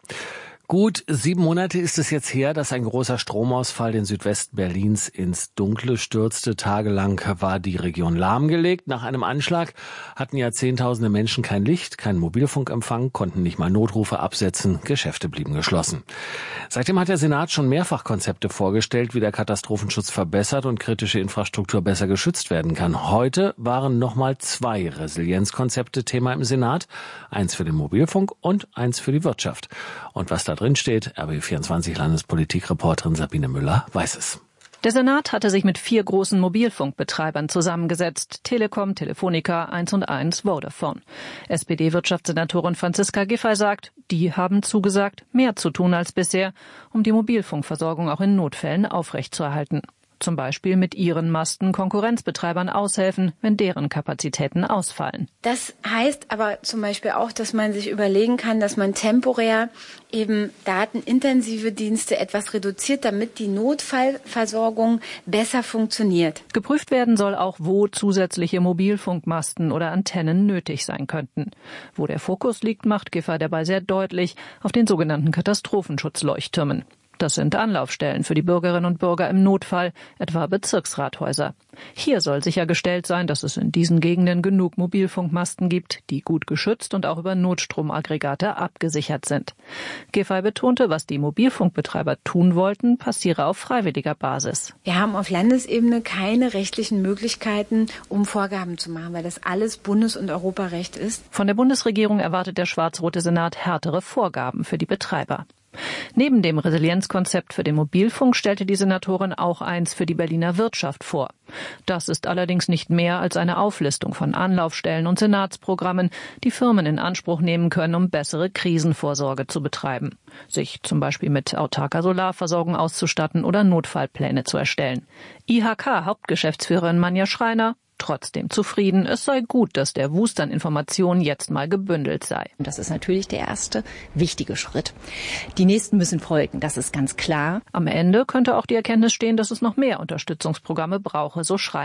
Gut sieben Monate ist es jetzt her, dass ein großer Stromausfall den Südwesten Berlins ins Dunkle stürzte. Tagelang war die Region lahmgelegt. Nach einem Anschlag hatten ja zehntausende Menschen kein Licht, keinen Mobilfunkempfang, konnten nicht mal Notrufe absetzen, Geschäfte blieben geschlossen. Seitdem hat der Senat schon mehrfach Konzepte vorgestellt, wie der Katastrophenschutz verbessert und kritische Infrastruktur besser geschützt werden kann. Heute waren nochmal zwei Resilienzkonzepte Thema im Senat. Eins für den Mobilfunk und eins für die Wirtschaft. Und was da drin steht, R B B vierundzwanzig Landespolitikreporterin Sabine Müller weiß es. Der Senat hatte sich mit vier großen Mobilfunkbetreibern zusammengesetzt. Telekom, Telefonica, eins und eins, Vodafone. S P D-Wirtschaftssenatorin Franziska Giffey sagt, die haben zugesagt, mehr zu tun als bisher, um die Mobilfunkversorgung auch in Notfällen aufrechtzuerhalten. Zum Beispiel mit ihren Masten Konkurrenzbetreibern aushelfen, wenn deren Kapazitäten ausfallen. Das heißt aber zum Beispiel auch, dass man sich überlegen kann, dass man temporär eben datenintensive Dienste etwas reduziert, damit die Notfallversorgung besser funktioniert. Geprüft werden soll auch, wo zusätzliche Mobilfunkmasten oder Antennen nötig sein könnten. Wo der Fokus liegt, macht Giffey dabei sehr deutlich, auf den sogenannten Katastrophenschutzleuchttürmen. Das sind Anlaufstellen für die Bürgerinnen und Bürger im Notfall, etwa Bezirksrathäuser. Hier soll sichergestellt sein, dass es in diesen Gegenden genug Mobilfunkmasten gibt, die gut geschützt und auch über Notstromaggregate abgesichert sind. Giffey betonte, was die Mobilfunkbetreiber tun wollten, passiere auf freiwilliger Basis. Wir haben auf Landesebene keine rechtlichen Möglichkeiten, um Vorgaben zu machen, weil das alles Bundes- und Europarecht ist. Von der Bundesregierung erwartet der schwarz-rote Senat härtere Vorgaben für die Betreiber. Neben dem Resilienzkonzept für den Mobilfunk stellte die Senatorin auch eins für die Berliner Wirtschaft vor. Das ist allerdings nicht mehr als eine Auflistung von Anlaufstellen und Senatsprogrammen, die Firmen in Anspruch nehmen können, um bessere Krisenvorsorge zu betreiben, sich zum Beispiel mit autarker Solarversorgung auszustatten oder Notfallpläne zu erstellen. I H K-Hauptgeschäftsführerin Manja Schreiner: Trotzdem zufrieden. Es sei gut, dass der Wust an Informationen jetzt mal gebündelt sei. Das ist natürlich der erste wichtige Schritt. Die nächsten müssen folgen, das ist ganz klar. Am Ende könnte auch die Erkenntnis stehen, dass es noch mehr Unterstützungsprogramme brauche, so Schreiner.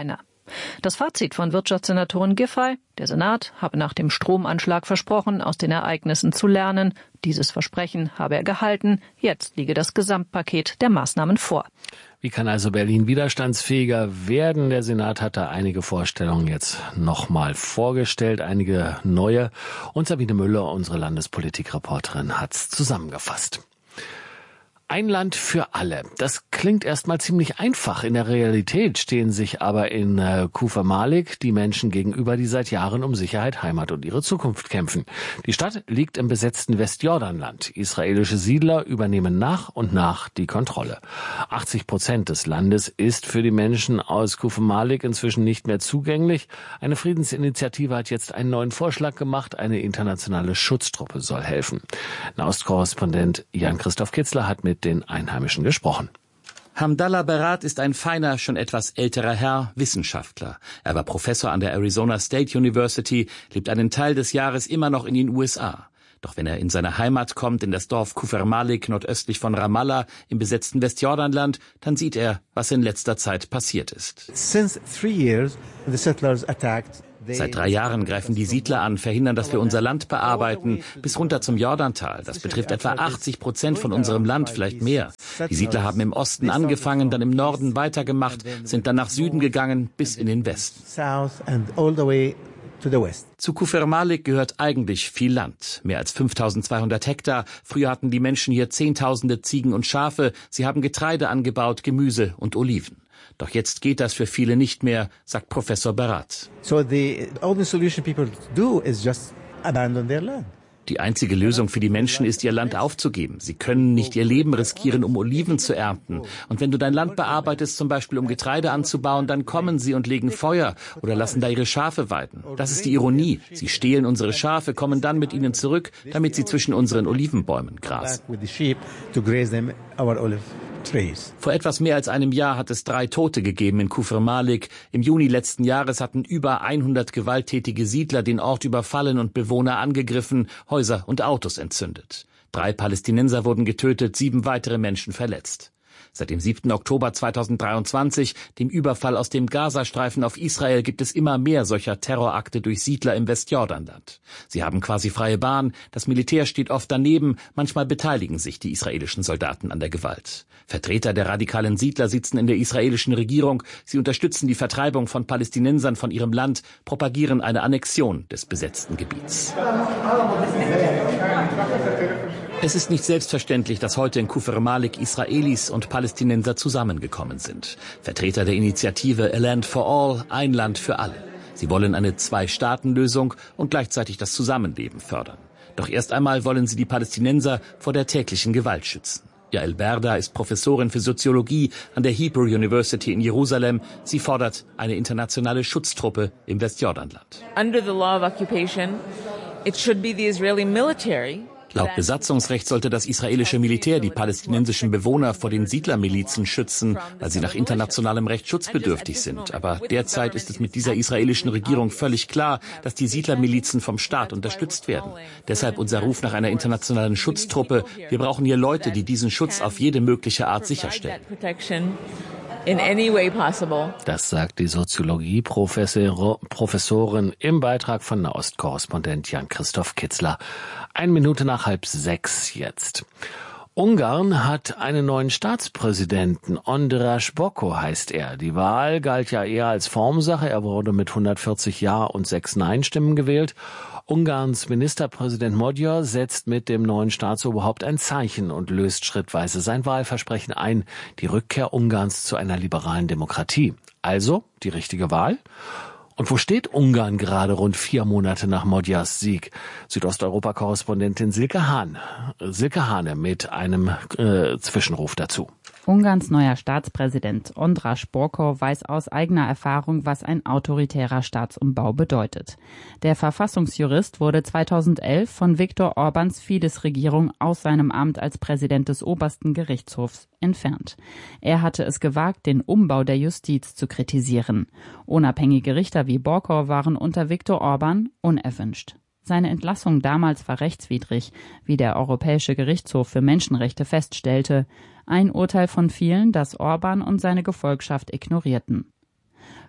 Das Fazit von Wirtschaftssenatorin Giffey: Der Senat habe nach dem Stromanschlag versprochen, aus den Ereignissen zu lernen. Dieses Versprechen habe er gehalten. Jetzt liege das Gesamtpaket der Maßnahmen vor. Wie kann also Berlin widerstandsfähiger werden? Der Senat hat da einige Vorstellungen jetzt nochmal vorgestellt, einige neue. Und Sabine Müller, unsere Landespolitikreporterin, hat's zusammengefasst. Ein Land für alle. Das klingt erstmal ziemlich einfach. In der Realität stehen sich aber in äh, Kufr Malik die Menschen gegenüber, die seit Jahren um Sicherheit, Heimat und ihre Zukunft kämpfen. Die Stadt liegt im besetzten Westjordanland. Israelische Siedler übernehmen nach und nach die Kontrolle. achtzig Prozent des Landes ist für die Menschen aus Kufr Malik inzwischen nicht mehr zugänglich. Eine Friedensinitiative hat jetzt einen neuen Vorschlag gemacht. Eine internationale Schutztruppe soll helfen. Nahostkorrespondent Jan-Christoph Kitzler hat mit den Einheimischen gesprochen. Hamdallah Berat ist ein feiner, schon etwas älterer Herr, Wissenschaftler. Er war Professor an der Arizona State University, lebt einen Teil des Jahres immer noch in den U S A. Doch wenn er in seine Heimat kommt, in das Dorf Kufr Malik nordöstlich von Ramallah im besetzten Westjordanland, dann sieht er, was in letzter Zeit passiert ist. Since three years, the settlers attacked. Seit drei Jahren greifen die Siedler an, verhindern, dass wir unser Land bearbeiten, bis runter zum Jordantal. Das betrifft etwa achtzig Prozent von unserem Land, vielleicht mehr. Die Siedler haben im Osten angefangen, dann im Norden weitergemacht, sind dann nach Süden gegangen, bis in den Westen. Zu Kufr Malik gehört eigentlich viel Land, mehr als fünftausendzweihundert Hektar. Früher hatten die Menschen hier Zehntausende Ziegen und Schafe. Sie haben Getreide angebaut, Gemüse und Oliven. Doch jetzt geht das für viele nicht mehr, sagt Professor Berat. So the only solution people do is just abandon their land. Die einzige Lösung für die Menschen ist, ihr Land aufzugeben. Sie können nicht ihr Leben riskieren, um Oliven zu ernten. Und wenn du dein Land bearbeitest, zum Beispiel um Getreide anzubauen, dann kommen sie und legen Feuer oder lassen da ihre Schafe weiden. Das ist die Ironie. Sie stehlen unsere Schafe, kommen dann mit ihnen zurück, damit sie zwischen unseren Olivenbäumen grasen. Vor etwas mehr als einem Jahr hat es drei Tote gegeben in Kufr Malik. Im Juni letzten Jahres hatten über hundert gewalttätige Siedler den Ort überfallen und Bewohner angegriffen, Häuser und Autos entzündet. Drei Palästinenser wurden getötet, sieben weitere Menschen verletzt. Seit dem siebten Oktober zweitausenddreiundzwanzig, dem Überfall aus dem Gazastreifen auf Israel, gibt es immer mehr solcher Terrorakte durch Siedler im Westjordanland. Sie haben quasi freie Bahn, das Militär steht oft daneben, manchmal beteiligen sich die israelischen Soldaten an der Gewalt. Vertreter der radikalen Siedler sitzen in der israelischen Regierung, sie unterstützen die Vertreibung von Palästinensern von ihrem Land, propagieren eine Annexion des besetzten Gebiets. Es ist nicht selbstverständlich, dass heute in Kufr Malik Israelis und Palästinenser zusammengekommen sind. Vertreter der Initiative A Land for All, ein Land für alle. Sie wollen eine Zwei-Staaten-Lösung und gleichzeitig das Zusammenleben fördern. Doch erst einmal wollen sie die Palästinenser vor der täglichen Gewalt schützen. Yael Berda ist Professorin für Soziologie an der Hebrew University in Jerusalem. Sie fordert eine internationale Schutztruppe im Westjordanland. Under the law of occupation, it should be the Israeli military. Laut Besatzungsrecht sollte das israelische Militär die palästinensischen Bewohner vor den Siedlermilizen schützen, weil sie nach internationalem Recht schutzbedürftig sind. Aber derzeit ist es mit dieser israelischen Regierung völlig klar, dass die Siedlermilizen vom Staat unterstützt werden. Deshalb unser Ruf nach einer internationalen Schutztruppe. Wir brauchen hier Leute, die diesen Schutz auf jede mögliche Art sicherstellen. In any way possible. Das sagt die Soziologie-Professorin im Beitrag von Nahostkorrespondent Jan-Christoph Kitzler. Eine Minute nach halb sechs jetzt. Ungarn hat einen neuen Staatspräsidenten. András Bokko heißt er. Die Wahl galt ja eher als Formsache. Er wurde mit hundertvierzig Ja und sechs Nein-Stimmen gewählt. Ungarns Ministerpräsident Magyar setzt mit dem neuen Staatsoberhaupt ein Zeichen und löst schrittweise sein Wahlversprechen ein, die Rückkehr Ungarns zu einer liberalen Demokratie. Also die richtige Wahl? Und wo steht Ungarn gerade rund vier Monate nach Magyars Sieg? Südosteuropa-Korrespondentin Silke Hahn. Silke Hahne mit einem äh, Zwischenruf dazu. Ungarns neuer Staatspräsident András Bokko weiß aus eigener Erfahrung, was ein autoritärer Staatsumbau bedeutet. Der Verfassungsjurist wurde zweitausendelf von Viktor Orbáns Fidesz-Regierung aus seinem Amt als Präsident des obersten Gerichtshofs entfernt. Er hatte es gewagt, den Umbau der Justiz zu kritisieren. Unabhängige Richter wie Bokko waren unter Viktor Orbán unerwünscht. Seine Entlassung damals war rechtswidrig, wie der Europäische Gerichtshof für Menschenrechte feststellte. Ein Urteil von vielen, das Orbán und seine Gefolgschaft ignorierten.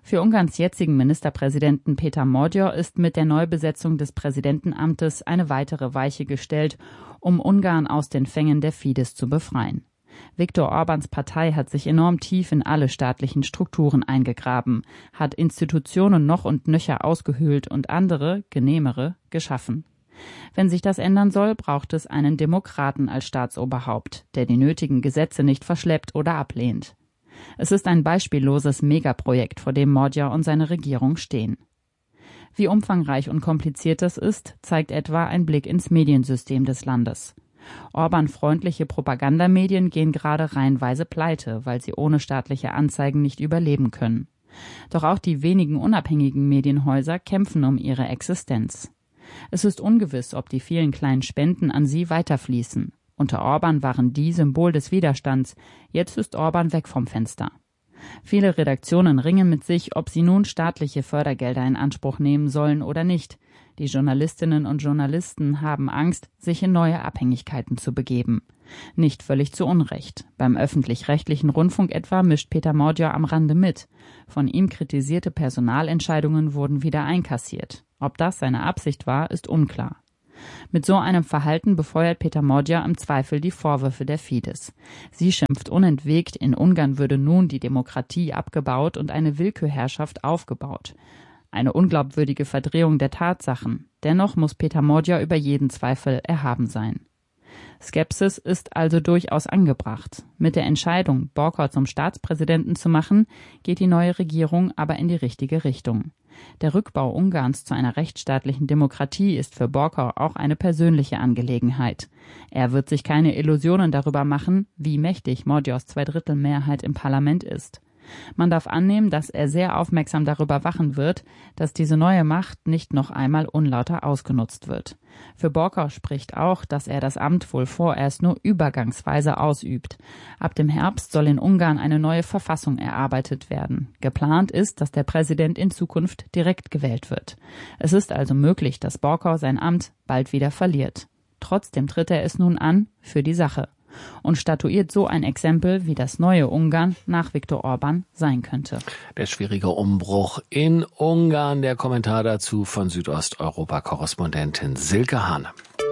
Für Ungarns jetzigen Ministerpräsidenten Peter Magyar ist mit der Neubesetzung des Präsidentenamtes eine weitere Weiche gestellt, um Ungarn aus den Fängen der Fidesz zu befreien. Viktor Orbáns Partei hat sich enorm tief in alle staatlichen Strukturen eingegraben, hat Institutionen noch und nöcher ausgehöhlt und andere, genehmere, geschaffen. Wenn sich das ändern soll, braucht es einen Demokraten als Staatsoberhaupt, der die nötigen Gesetze nicht verschleppt oder ablehnt. Es ist ein beispielloses Megaprojekt, vor dem Magyar und seine Regierung stehen. Wie umfangreich und kompliziert das ist, zeigt etwa ein Blick ins Mediensystem des Landes. Orban-freundliche Propagandamedien gehen gerade reihenweise pleite, weil sie ohne staatliche Anzeigen nicht überleben können. Doch auch die wenigen unabhängigen Medienhäuser kämpfen um ihre Existenz. Es ist ungewiss, ob die vielen kleinen Spenden an sie weiterfließen. Unter Orban waren die Symbol des Widerstands, jetzt ist Orban weg vom Fenster. Viele Redaktionen ringen mit sich, ob sie nun staatliche Fördergelder in Anspruch nehmen sollen oder nicht. Die Journalistinnen und Journalisten haben Angst, sich in neue Abhängigkeiten zu begeben. Nicht völlig zu Unrecht. Beim öffentlich-rechtlichen Rundfunk etwa mischt Peter Magyar am Rande mit. Von ihm kritisierte Personalentscheidungen wurden wieder einkassiert. Ob das seine Absicht war, ist unklar. Mit so einem Verhalten befeuert Peter Magyar im Zweifel die Vorwürfe der Fidesz. Sie schimpft unentwegt, in Ungarn würde nun die Demokratie abgebaut und eine Willkürherrschaft aufgebaut. Eine unglaubwürdige Verdrehung der Tatsachen. Dennoch muss Peter Magyar über jeden Zweifel erhaben sein. Skepsis ist also durchaus angebracht. Mit der Entscheidung, Borkor zum Staatspräsidenten zu machen, geht die neue Regierung aber in die richtige Richtung. Der Rückbau Ungarns zu einer rechtsstaatlichen Demokratie ist für Borkor auch eine persönliche Angelegenheit. Er wird sich keine Illusionen darüber machen, wie mächtig Magyars Zweidrittelmehrheit im Parlament ist. Man darf annehmen, dass er sehr aufmerksam darüber wachen wird, dass diese neue Macht nicht noch einmal unlauter ausgenutzt wird. Für Borkor spricht auch, dass er das Amt wohl vorerst nur übergangsweise ausübt. Ab dem Herbst soll in Ungarn eine neue Verfassung erarbeitet werden. Geplant ist, dass der Präsident in Zukunft direkt gewählt wird. Es ist also möglich, dass Borkor sein Amt bald wieder verliert. Trotzdem tritt er es nun an für die Sache und statuiert so ein Exempel, wie das neue Ungarn nach Viktor Orban sein könnte. Der schwierige Umbruch in Ungarn, der Kommentar dazu von Südosteuropa-Korrespondentin Silke Hahn.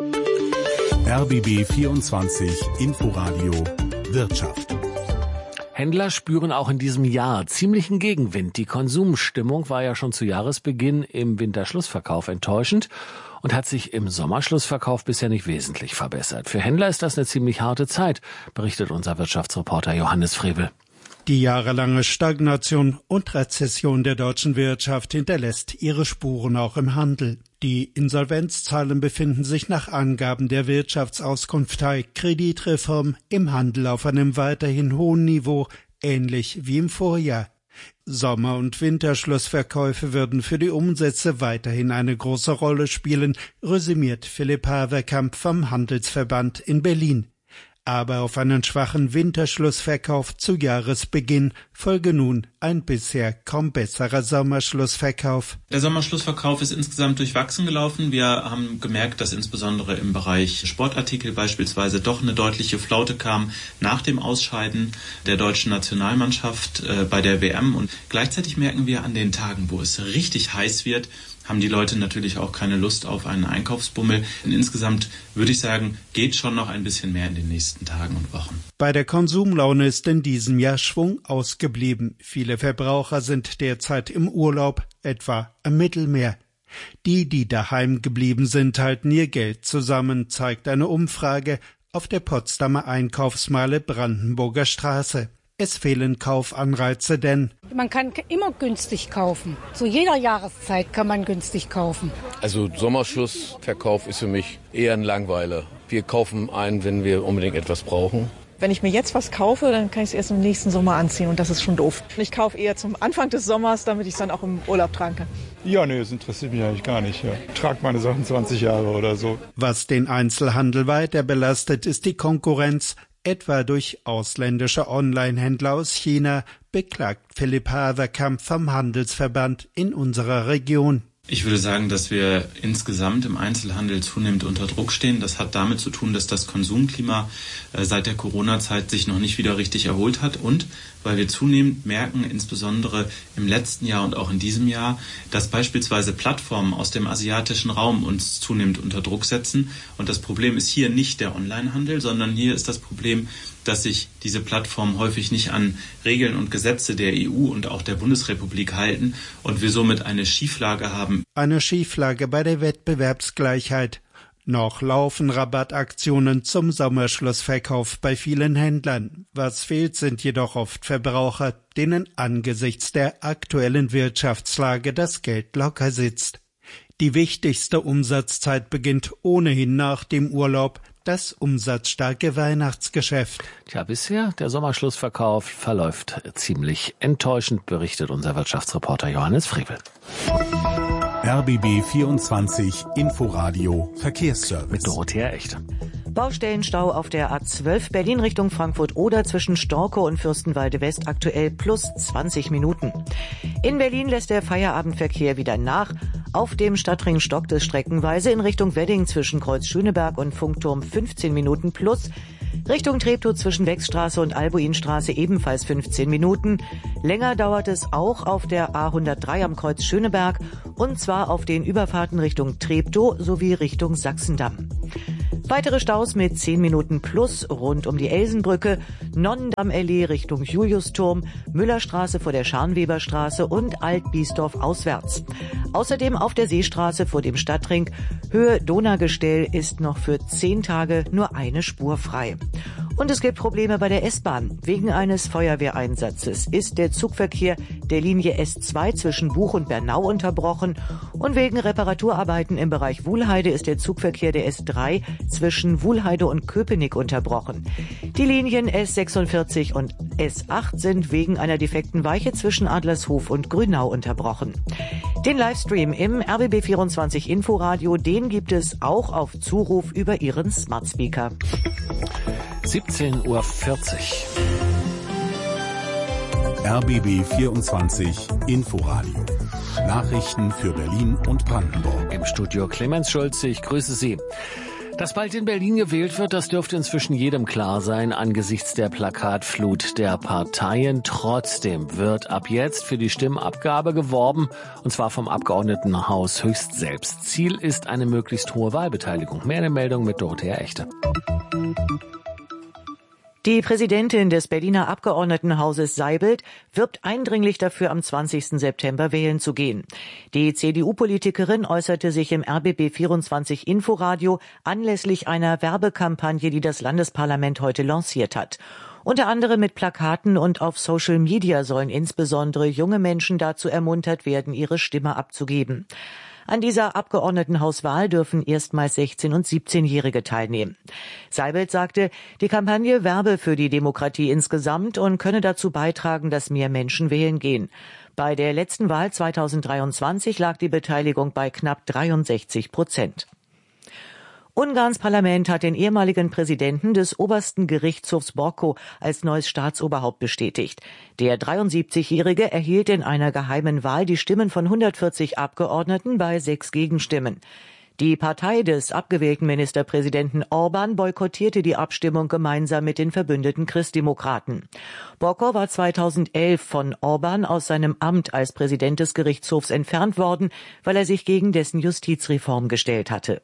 R B B vierundzwanzig Inforadio Wirtschaft. Händler spüren auch in diesem Jahr ziemlichen Gegenwind. Die Konsumstimmung war ja schon zu Jahresbeginn im Winterschlussverkauf enttäuschend und hat sich im Sommerschlussverkauf bisher nicht wesentlich verbessert. Für Händler ist das eine ziemlich harte Zeit, berichtet unser Wirtschaftsreporter Johannes Frevel. Die jahrelange Stagnation und Rezession der deutschen Wirtschaft hinterlässt ihre Spuren auch im Handel. Die Insolvenzzahlen befinden sich nach Angaben der Wirtschaftsauskunftei Kreditreform im Handel auf einem weiterhin hohen Niveau, ähnlich wie im Vorjahr. Sommer- und Winterschlussverkäufe würden für die Umsätze weiterhin eine große Rolle spielen, resümiert Philipp Haverkamp vom Handelsverband in Berlin. Aber auf einen schwachen Winterschlussverkauf zu Jahresbeginn folge nun ein bisher kaum besserer Sommerschlussverkauf. Der Sommerschlussverkauf ist insgesamt durchwachsen gelaufen. Wir haben gemerkt, dass insbesondere im Bereich Sportartikel beispielsweise doch eine deutliche Flaute kam nach dem Ausscheiden der deutschen Nationalmannschaft äh, bei der W M. Und gleichzeitig merken wir an den Tagen, wo es richtig heiß wird, haben die Leute natürlich auch keine Lust auf einen Einkaufsbummel. Und insgesamt würde ich sagen, geht schon noch ein bisschen mehr in den nächsten Tagen und Wochen. Bei der Konsumlaune ist in diesem Jahr Schwung ausgeblieben. Viele Verbraucher sind derzeit im Urlaub, etwa am Mittelmeer. Die, die daheim geblieben sind, halten ihr Geld zusammen, zeigt eine Umfrage auf der Potsdamer Einkaufsmeile Brandenburger Straße. Es fehlen Kaufanreize, denn man kann immer günstig kaufen. Zu jeder Jahreszeit kann man günstig kaufen. Also Sommerschlussverkauf ist für mich eher ein Langweiler. Wir kaufen ein, wenn wir unbedingt etwas brauchen. Wenn ich mir jetzt was kaufe, dann kann ich es erst im nächsten Sommer anziehen und das ist schon doof. Ich kaufe eher zum Anfang des Sommers, damit ich es dann auch im Urlaub tragen kann. Ja, nee, das interessiert mich eigentlich gar nicht. Ja. Ich trage meine Sachen zwanzig Jahre oder so. Was den Einzelhandel weiter belastet, ist die Konkurrenz, etwa durch ausländische Online-Händler aus China, beklagt Philipp Haverkamp vom Handelsverband in unserer Region. Ich würde sagen, dass wir insgesamt im Einzelhandel zunehmend unter Druck stehen. Das hat damit zu tun, dass das Konsumklima seit der Corona-Zeit sich noch nicht wieder richtig erholt hat und weil wir zunehmend merken, insbesondere im letzten Jahr und auch in diesem Jahr, dass beispielsweise Plattformen aus dem asiatischen Raum uns zunehmend unter Druck setzen. Und das Problem ist hier nicht der Onlinehandel, sondern hier ist das Problem, dass sich diese Plattformen häufig nicht an Regeln und Gesetze der E U und auch der Bundesrepublik halten und wir somit eine Schieflage haben. Eine Schieflage bei der Wettbewerbsgleichheit. Noch laufen Rabattaktionen zum Sommerschlussverkauf bei vielen Händlern. Was fehlt, sind jedoch oft Verbraucher, denen angesichts der aktuellen Wirtschaftslage das Geld locker sitzt. Die wichtigste Umsatzzeit beginnt ohnehin nach dem Urlaub, das umsatzstarke Weihnachtsgeschäft. Tja, bisher der Sommerschlussverkauf verläuft ziemlich enttäuschend, berichtet unser Wirtschaftsreporter Johannes Frevel. R B B vierundzwanzig Inforadio Verkehrsservice. Mit Dorothea Echte. Baustellenstau auf der A zwölf Berlin Richtung Frankfurt-Oder zwischen Storkow und Fürstenwalde West aktuell plus zwanzig Minuten. In Berlin lässt der Feierabendverkehr wieder nach. Auf dem Stadtring stockt es streckenweise in Richtung Wedding zwischen Kreuz Schöneberg und Funkturm fünfzehn Minuten plus. Richtung Treptow zwischen Wechstraße und Albuinstraße ebenfalls fünfzehn Minuten. Länger dauert es auch auf der A hundertdrei am Kreuz Schöneberg und zwar auf den Überfahrten Richtung Treptow sowie Richtung Sachsendamm. Weitere Staus mit zehn Minuten plus rund um die Elsenbrücke, Nonnendamm-Allee Richtung Juliusturm, Müllerstraße vor der Scharnweberstraße und Alt-Biesdorf auswärts. Außerdem auf der Seestraße vor dem Stadtring Höhe Donaugestell ist noch für zehn Tage nur eine Spur frei. Und es gibt Probleme bei der S-Bahn. Wegen eines Feuerwehreinsatzes ist der Zugverkehr der Linie S zwei zwischen Buch und Bernau unterbrochen und wegen Reparaturarbeiten im Bereich Wuhlheide ist der Zugverkehr der S drei zwischen Wuhlheide und Köpenick unterbrochen. Die Linien S sechsundvierzig und S acht sind wegen einer defekten Weiche zwischen Adlershof und Grünau unterbrochen. Den Livestream im R B B vierundzwanzig Inforadio, den gibt es auch auf Zuruf über Ihren Smart Speaker. siebzehn Uhr vierzig. R B B vierundzwanzig Inforadio. Nachrichten für Berlin und Brandenburg. Im Studio Clemens Schulze, ich grüße Sie. Dass bald in Berlin gewählt wird, das dürfte inzwischen jedem klar sein angesichts der Plakatflut der Parteien. Trotzdem wird ab jetzt für die Stimmabgabe geworben, und zwar vom Abgeordnetenhaus höchst selbst. Ziel ist eine möglichst hohe Wahlbeteiligung. Mehr in der Meldung mit Dorothea Echte. Die Präsidentin des Berliner Abgeordnetenhauses Seibelt wirbt eindringlich dafür, am zwanzigsten September wählen zu gehen. Die C D U-Politikerin äußerte sich im R B B vierundzwanzig Inforadio anlässlich einer Werbekampagne, die das Landesparlament heute lanciert hat. Unter anderem mit Plakaten und auf Social Media sollen insbesondere junge Menschen dazu ermuntert werden, ihre Stimme abzugeben. An dieser Abgeordnetenhauswahl dürfen erstmals sechzehn- und siebzehnjährige teilnehmen. Seibelt sagte, die Kampagne werbe für die Demokratie insgesamt und könne dazu beitragen, dass mehr Menschen wählen gehen. Bei der letzten Wahl zweitausenddreiundzwanzig lag die Beteiligung bei knapp dreiundsechzig Prozent. Ungarns Parlament hat den ehemaligen Präsidenten des obersten Gerichtshofs Borko als neues Staatsoberhaupt bestätigt. Der dreiundsiebzigjährige erhielt in einer geheimen Wahl die Stimmen von hundertvierzig Abgeordneten bei sechs Gegenstimmen. Die Partei des abgewählten Ministerpräsidenten Orban boykottierte die Abstimmung gemeinsam mit den verbündeten Christdemokraten. Borko war zweitausendelf von Orban aus seinem Amt als Präsident des Gerichtshofs entfernt worden, weil er sich gegen dessen Justizreform gestellt hatte.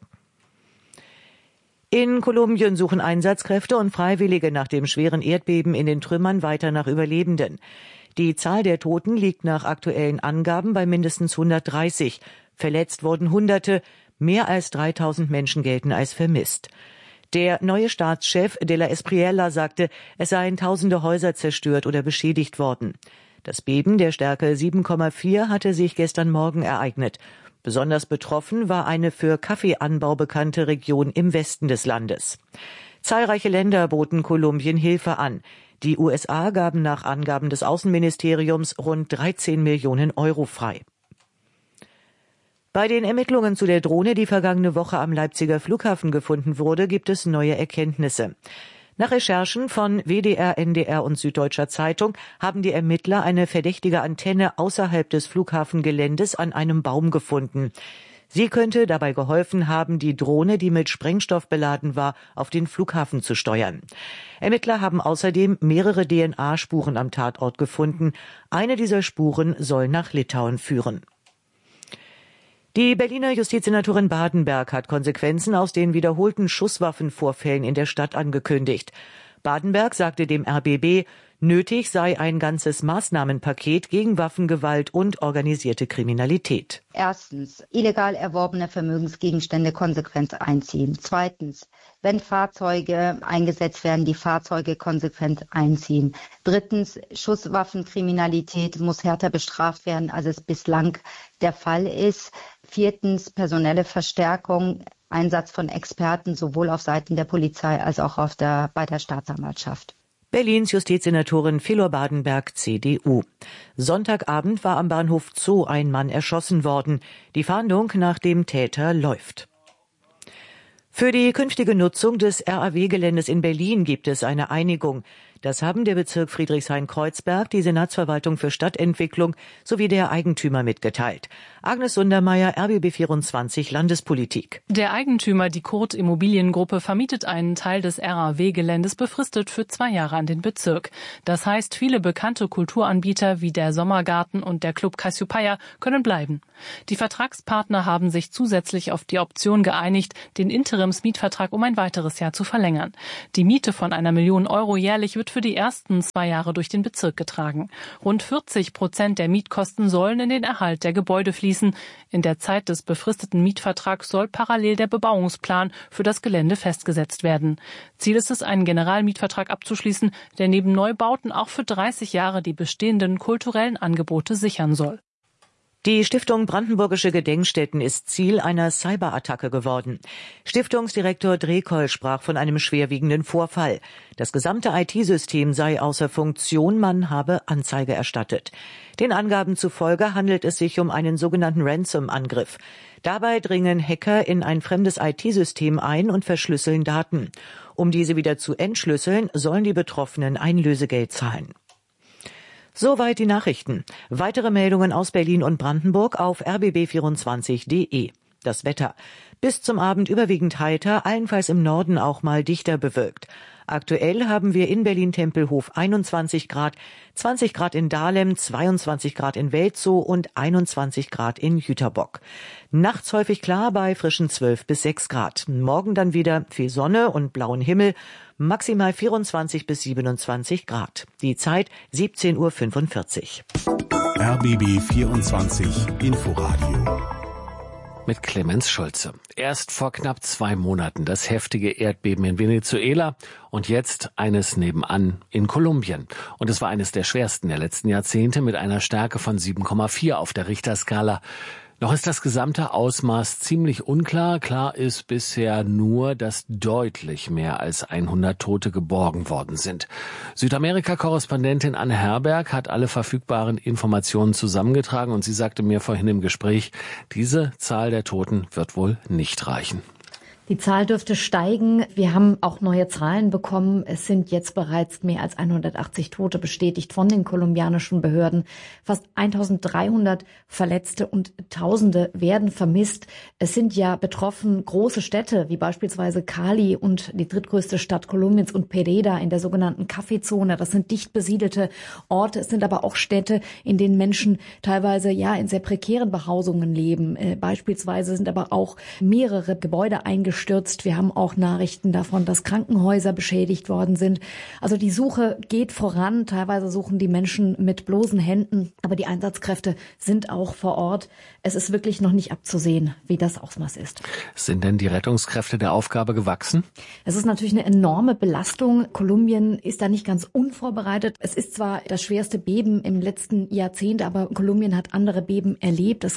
In Kolumbien suchen Einsatzkräfte und Freiwillige nach dem schweren Erdbeben in den Trümmern weiter nach Überlebenden. Die Zahl der Toten liegt nach aktuellen Angaben bei mindestens hundertdreißig. Verletzt wurden Hunderte, mehr als dreitausend Menschen gelten als vermisst. Der neue Staatschef de la Espriella sagte, es seien tausende Häuser zerstört oder beschädigt worden. Das Beben der Stärke sieben Komma vier hatte sich gestern Morgen ereignet. Besonders betroffen war eine für Kaffeeanbau bekannte Region im Westen des Landes. Zahlreiche Länder boten Kolumbien Hilfe an. Die U S A gaben nach Angaben des Außenministeriums rund dreizehn Millionen Euro frei. Bei den Ermittlungen zu der Drohne, die vergangene Woche am Leipziger Flughafen gefunden wurde, gibt es neue Erkenntnisse. Nach Recherchen von W D R, N D R und Süddeutscher Zeitung haben die Ermittler eine verdächtige Antenne außerhalb des Flughafengeländes an einem Baum gefunden. Sie könnte dabei geholfen haben, die Drohne, die mit Sprengstoff beladen war, auf den Flughafen zu steuern. Ermittler haben außerdem mehrere D N A-Spuren am Tatort gefunden. Eine dieser Spuren soll nach Litauen führen. Die Berliner Justizsenatorin Badenberg hat Konsequenzen aus den wiederholten Schusswaffenvorfällen in der Stadt angekündigt. Badenberg sagte dem R B B, nötig sei ein ganzes Maßnahmenpaket gegen Waffengewalt und organisierte Kriminalität. Erstens, illegal erworbene Vermögensgegenstände konsequent einziehen. Zweitens, wenn Fahrzeuge eingesetzt werden, die Fahrzeuge konsequent einziehen. Drittens, Schusswaffenkriminalität muss härter bestraft werden, als es bislang der Fall ist. Viertens, personelle Verstärkung, Einsatz von Experten sowohl auf Seiten der Polizei als auch auf der, bei der Staatsanwaltschaft. Berlins Justizsenatorin Philor Badenberg, C D U. Sonntagabend war am Bahnhof Zoo ein Mann erschossen worden. Die Fahndung nach dem Täter läuft. Für die künftige Nutzung des R A W-Geländes in Berlin gibt es eine Einigung. Das haben der Bezirk Friedrichshain-Kreuzberg, die Senatsverwaltung für Stadtentwicklung sowie der Eigentümer mitgeteilt. Agnes Sundermeier, R B B vierundzwanzig Landespolitik. Der Eigentümer, die Kurt Immobiliengruppe, vermietet einen Teil des R A W-Geländes befristet für zwei Jahre an den Bezirk. Das heißt, viele bekannte Kulturanbieter wie der Sommergarten und der Club Cassiopeia können bleiben. Die Vertragspartner haben sich zusätzlich auf die Option geeinigt, den Interimsmietvertrag um ein weiteres Jahr zu verlängern. Die Miete von einer Million Euro jährlich wird für die ersten zwei Jahre durch den Bezirk getragen. Rund vierzig Prozent der Mietkosten sollen in den Erhalt der Gebäude fließen. In der Zeit des befristeten Mietvertrags soll parallel der Bebauungsplan für das Gelände festgesetzt werden. Ziel ist es, einen Generalmietvertrag abzuschließen, der neben Neubauten auch für dreißig Jahre die bestehenden kulturellen Angebote sichern soll. Die Stiftung Brandenburgische Gedenkstätten ist Ziel einer Cyberattacke geworden. Stiftungsdirektor Drekoll sprach von einem schwerwiegenden Vorfall. Das gesamte I T-System sei außer Funktion, man habe Anzeige erstattet. Den Angaben zufolge handelt es sich um einen sogenannten Ransom-Angriff. Dabei dringen Hacker in ein fremdes I T-System ein und verschlüsseln Daten. Um diese wieder zu entschlüsseln, sollen die Betroffenen ein Lösegeld zahlen. Soweit die Nachrichten. Weitere Meldungen aus Berlin und Brandenburg auf r b b vierundzwanzig punkt d e. Das Wetter. Bis zum Abend überwiegend heiter, allenfalls im Norden auch mal dichter bewölkt. Aktuell haben wir in Berlin-Tempelhof einundzwanzig Grad, zwanzig Grad in Dahlem, zweiundzwanzig Grad in Welzow und einundzwanzig Grad in Jüterbock. Nachts häufig klar bei frischen zwölf bis sechs Grad. Morgen dann wieder viel Sonne und blauen Himmel, maximal vierundzwanzig bis siebenundzwanzig Grad. Die Zeit siebzehn Uhr fünfundvierzig. R B B vierundzwanzig Inforadio. Mit Clemens Schulze. Erst vor knapp zwei Monaten das heftige Erdbeben in Venezuela und jetzt eines nebenan in Kolumbien. Und es war eines der schwersten der letzten Jahrzehnte mit einer Stärke von sieben Komma vier auf der Richterskala. Noch ist das gesamte Ausmaß ziemlich unklar. Klar ist bisher nur, dass deutlich mehr als hundert Tote geborgen worden sind. Südamerika-Korrespondentin Anne Herberg hat alle verfügbaren Informationen zusammengetragen und sie sagte mir vorhin im Gespräch, diese Zahl der Toten wird wohl nicht reichen. Die Zahl dürfte steigen. Wir haben auch neue Zahlen bekommen. Es sind jetzt bereits mehr als hundertachtzig Tote bestätigt von den kolumbianischen Behörden. Fast eintausenddreihundert Verletzte und Tausende werden vermisst. Es sind ja betroffen große Städte wie beispielsweise Cali und die drittgrößte Stadt Kolumbiens und Pereira in der sogenannten Kaffeezone. Das sind dicht besiedelte Orte. Es sind aber auch Städte, in denen Menschen teilweise ja in sehr prekären Behausungen leben. Äh, beispielsweise sind aber auch mehrere Gebäude eingestürzt. Wir haben auch Nachrichten davon, dass Krankenhäuser beschädigt worden sind. Also die Suche geht voran. Teilweise suchen die Menschen mit bloßen Händen, aber die Einsatzkräfte sind auch vor Ort. Es ist wirklich noch nicht abzusehen, wie das Ausmaß ist. Sind denn die Rettungskräfte der Aufgabe gewachsen? Es ist natürlich eine enorme Belastung. Kolumbien ist da nicht ganz unvorbereitet. Es ist zwar das schwerste Beben im letzten Jahrzehnt, aber Kolumbien hat andere Beben erlebt. Es gibt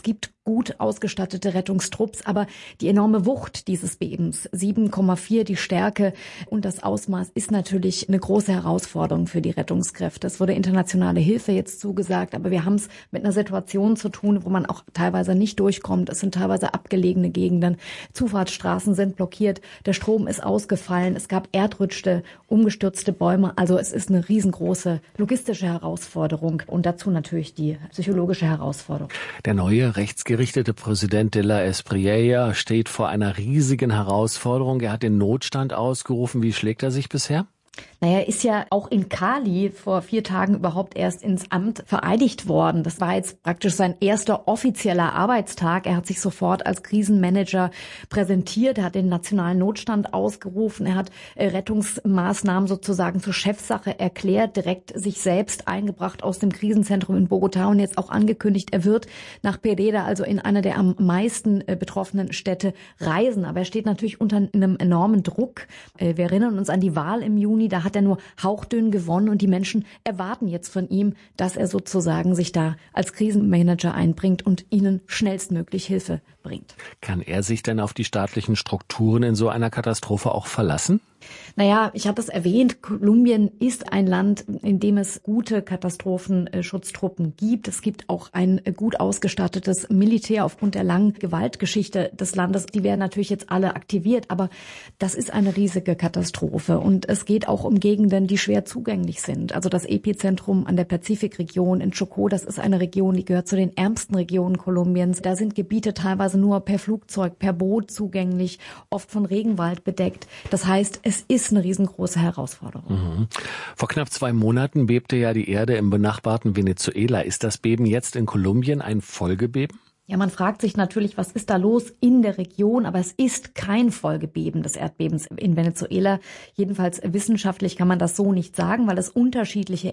gut ausgestattete Rettungstrupps, aber die enorme Wucht dieses Bebens, sieben Komma vier die Stärke und das Ausmaß ist natürlich eine große Herausforderung für die Rettungskräfte. Es wurde internationale Hilfe jetzt zugesagt, aber wir haben es mit einer Situation zu tun, wo man auch teilweise nicht durchkommt. Es sind teilweise abgelegene Gegenden, Zufahrtsstraßen sind blockiert, der Strom ist ausgefallen, es gab Erdrutschte, umgestürzte Bäume. Also es ist eine riesengroße logistische Herausforderung und dazu natürlich die psychologische Herausforderung. Der neue rechtsgerichtete Präsident de la Espriella steht vor einer riesigen Herausforderung. Er hat den Notstand ausgerufen. Wie schlägt er sich bisher? Naja, er ist ja auch in Cali vor vier Tagen überhaupt erst ins Amt vereidigt worden. Das war jetzt praktisch sein erster offizieller Arbeitstag. Er hat sich sofort als Krisenmanager präsentiert. Er hat den nationalen Notstand ausgerufen. Er hat Rettungsmaßnahmen sozusagen zur Chefsache erklärt, direkt sich selbst eingebracht aus dem Krisenzentrum in Bogotá und jetzt auch angekündigt, er wird nach Pereira, also in einer der am meisten betroffenen Städte, reisen. Aber er steht natürlich unter einem enormen Druck. Wir erinnern uns an die Wahl im Juni. Da hat er nur hauchdünn gewonnen und die Menschen erwarten jetzt von ihm, dass er sozusagen sich da als Krisenmanager einbringt und ihnen schnellstmöglich Hilfe bringt. Kann er sich denn auf die staatlichen Strukturen in so einer Katastrophe auch verlassen? Naja, ich hatte es erwähnt, Kolumbien ist ein Land, in dem es gute Katastrophenschutztruppen gibt. Es gibt auch ein gut ausgestattetes Militär aufgrund der langen Gewaltgeschichte des Landes. Die werden natürlich jetzt alle aktiviert, aber das ist eine riesige Katastrophe. Und es geht auch um Gegenden, die schwer zugänglich sind. Also das Epizentrum an der Pazifikregion in Chocó, das ist eine Region, die gehört zu den ärmsten Regionen Kolumbiens. Da sind Gebiete teilweise nur per Flugzeug, per Boot zugänglich, oft von Regenwald bedeckt. Das heißt, es ist eine riesengroße Herausforderung. Mhm. Vor knapp zwei Monaten bebte ja die Erde im benachbarten Venezuela. Ist das Beben jetzt in Kolumbien ein Folgebeben? Ja, man fragt sich natürlich, was ist da los in der Region, aber es ist kein Folgebeben des Erdbebens in Venezuela. Jedenfalls wissenschaftlich kann man das so nicht sagen, weil es unterschiedliche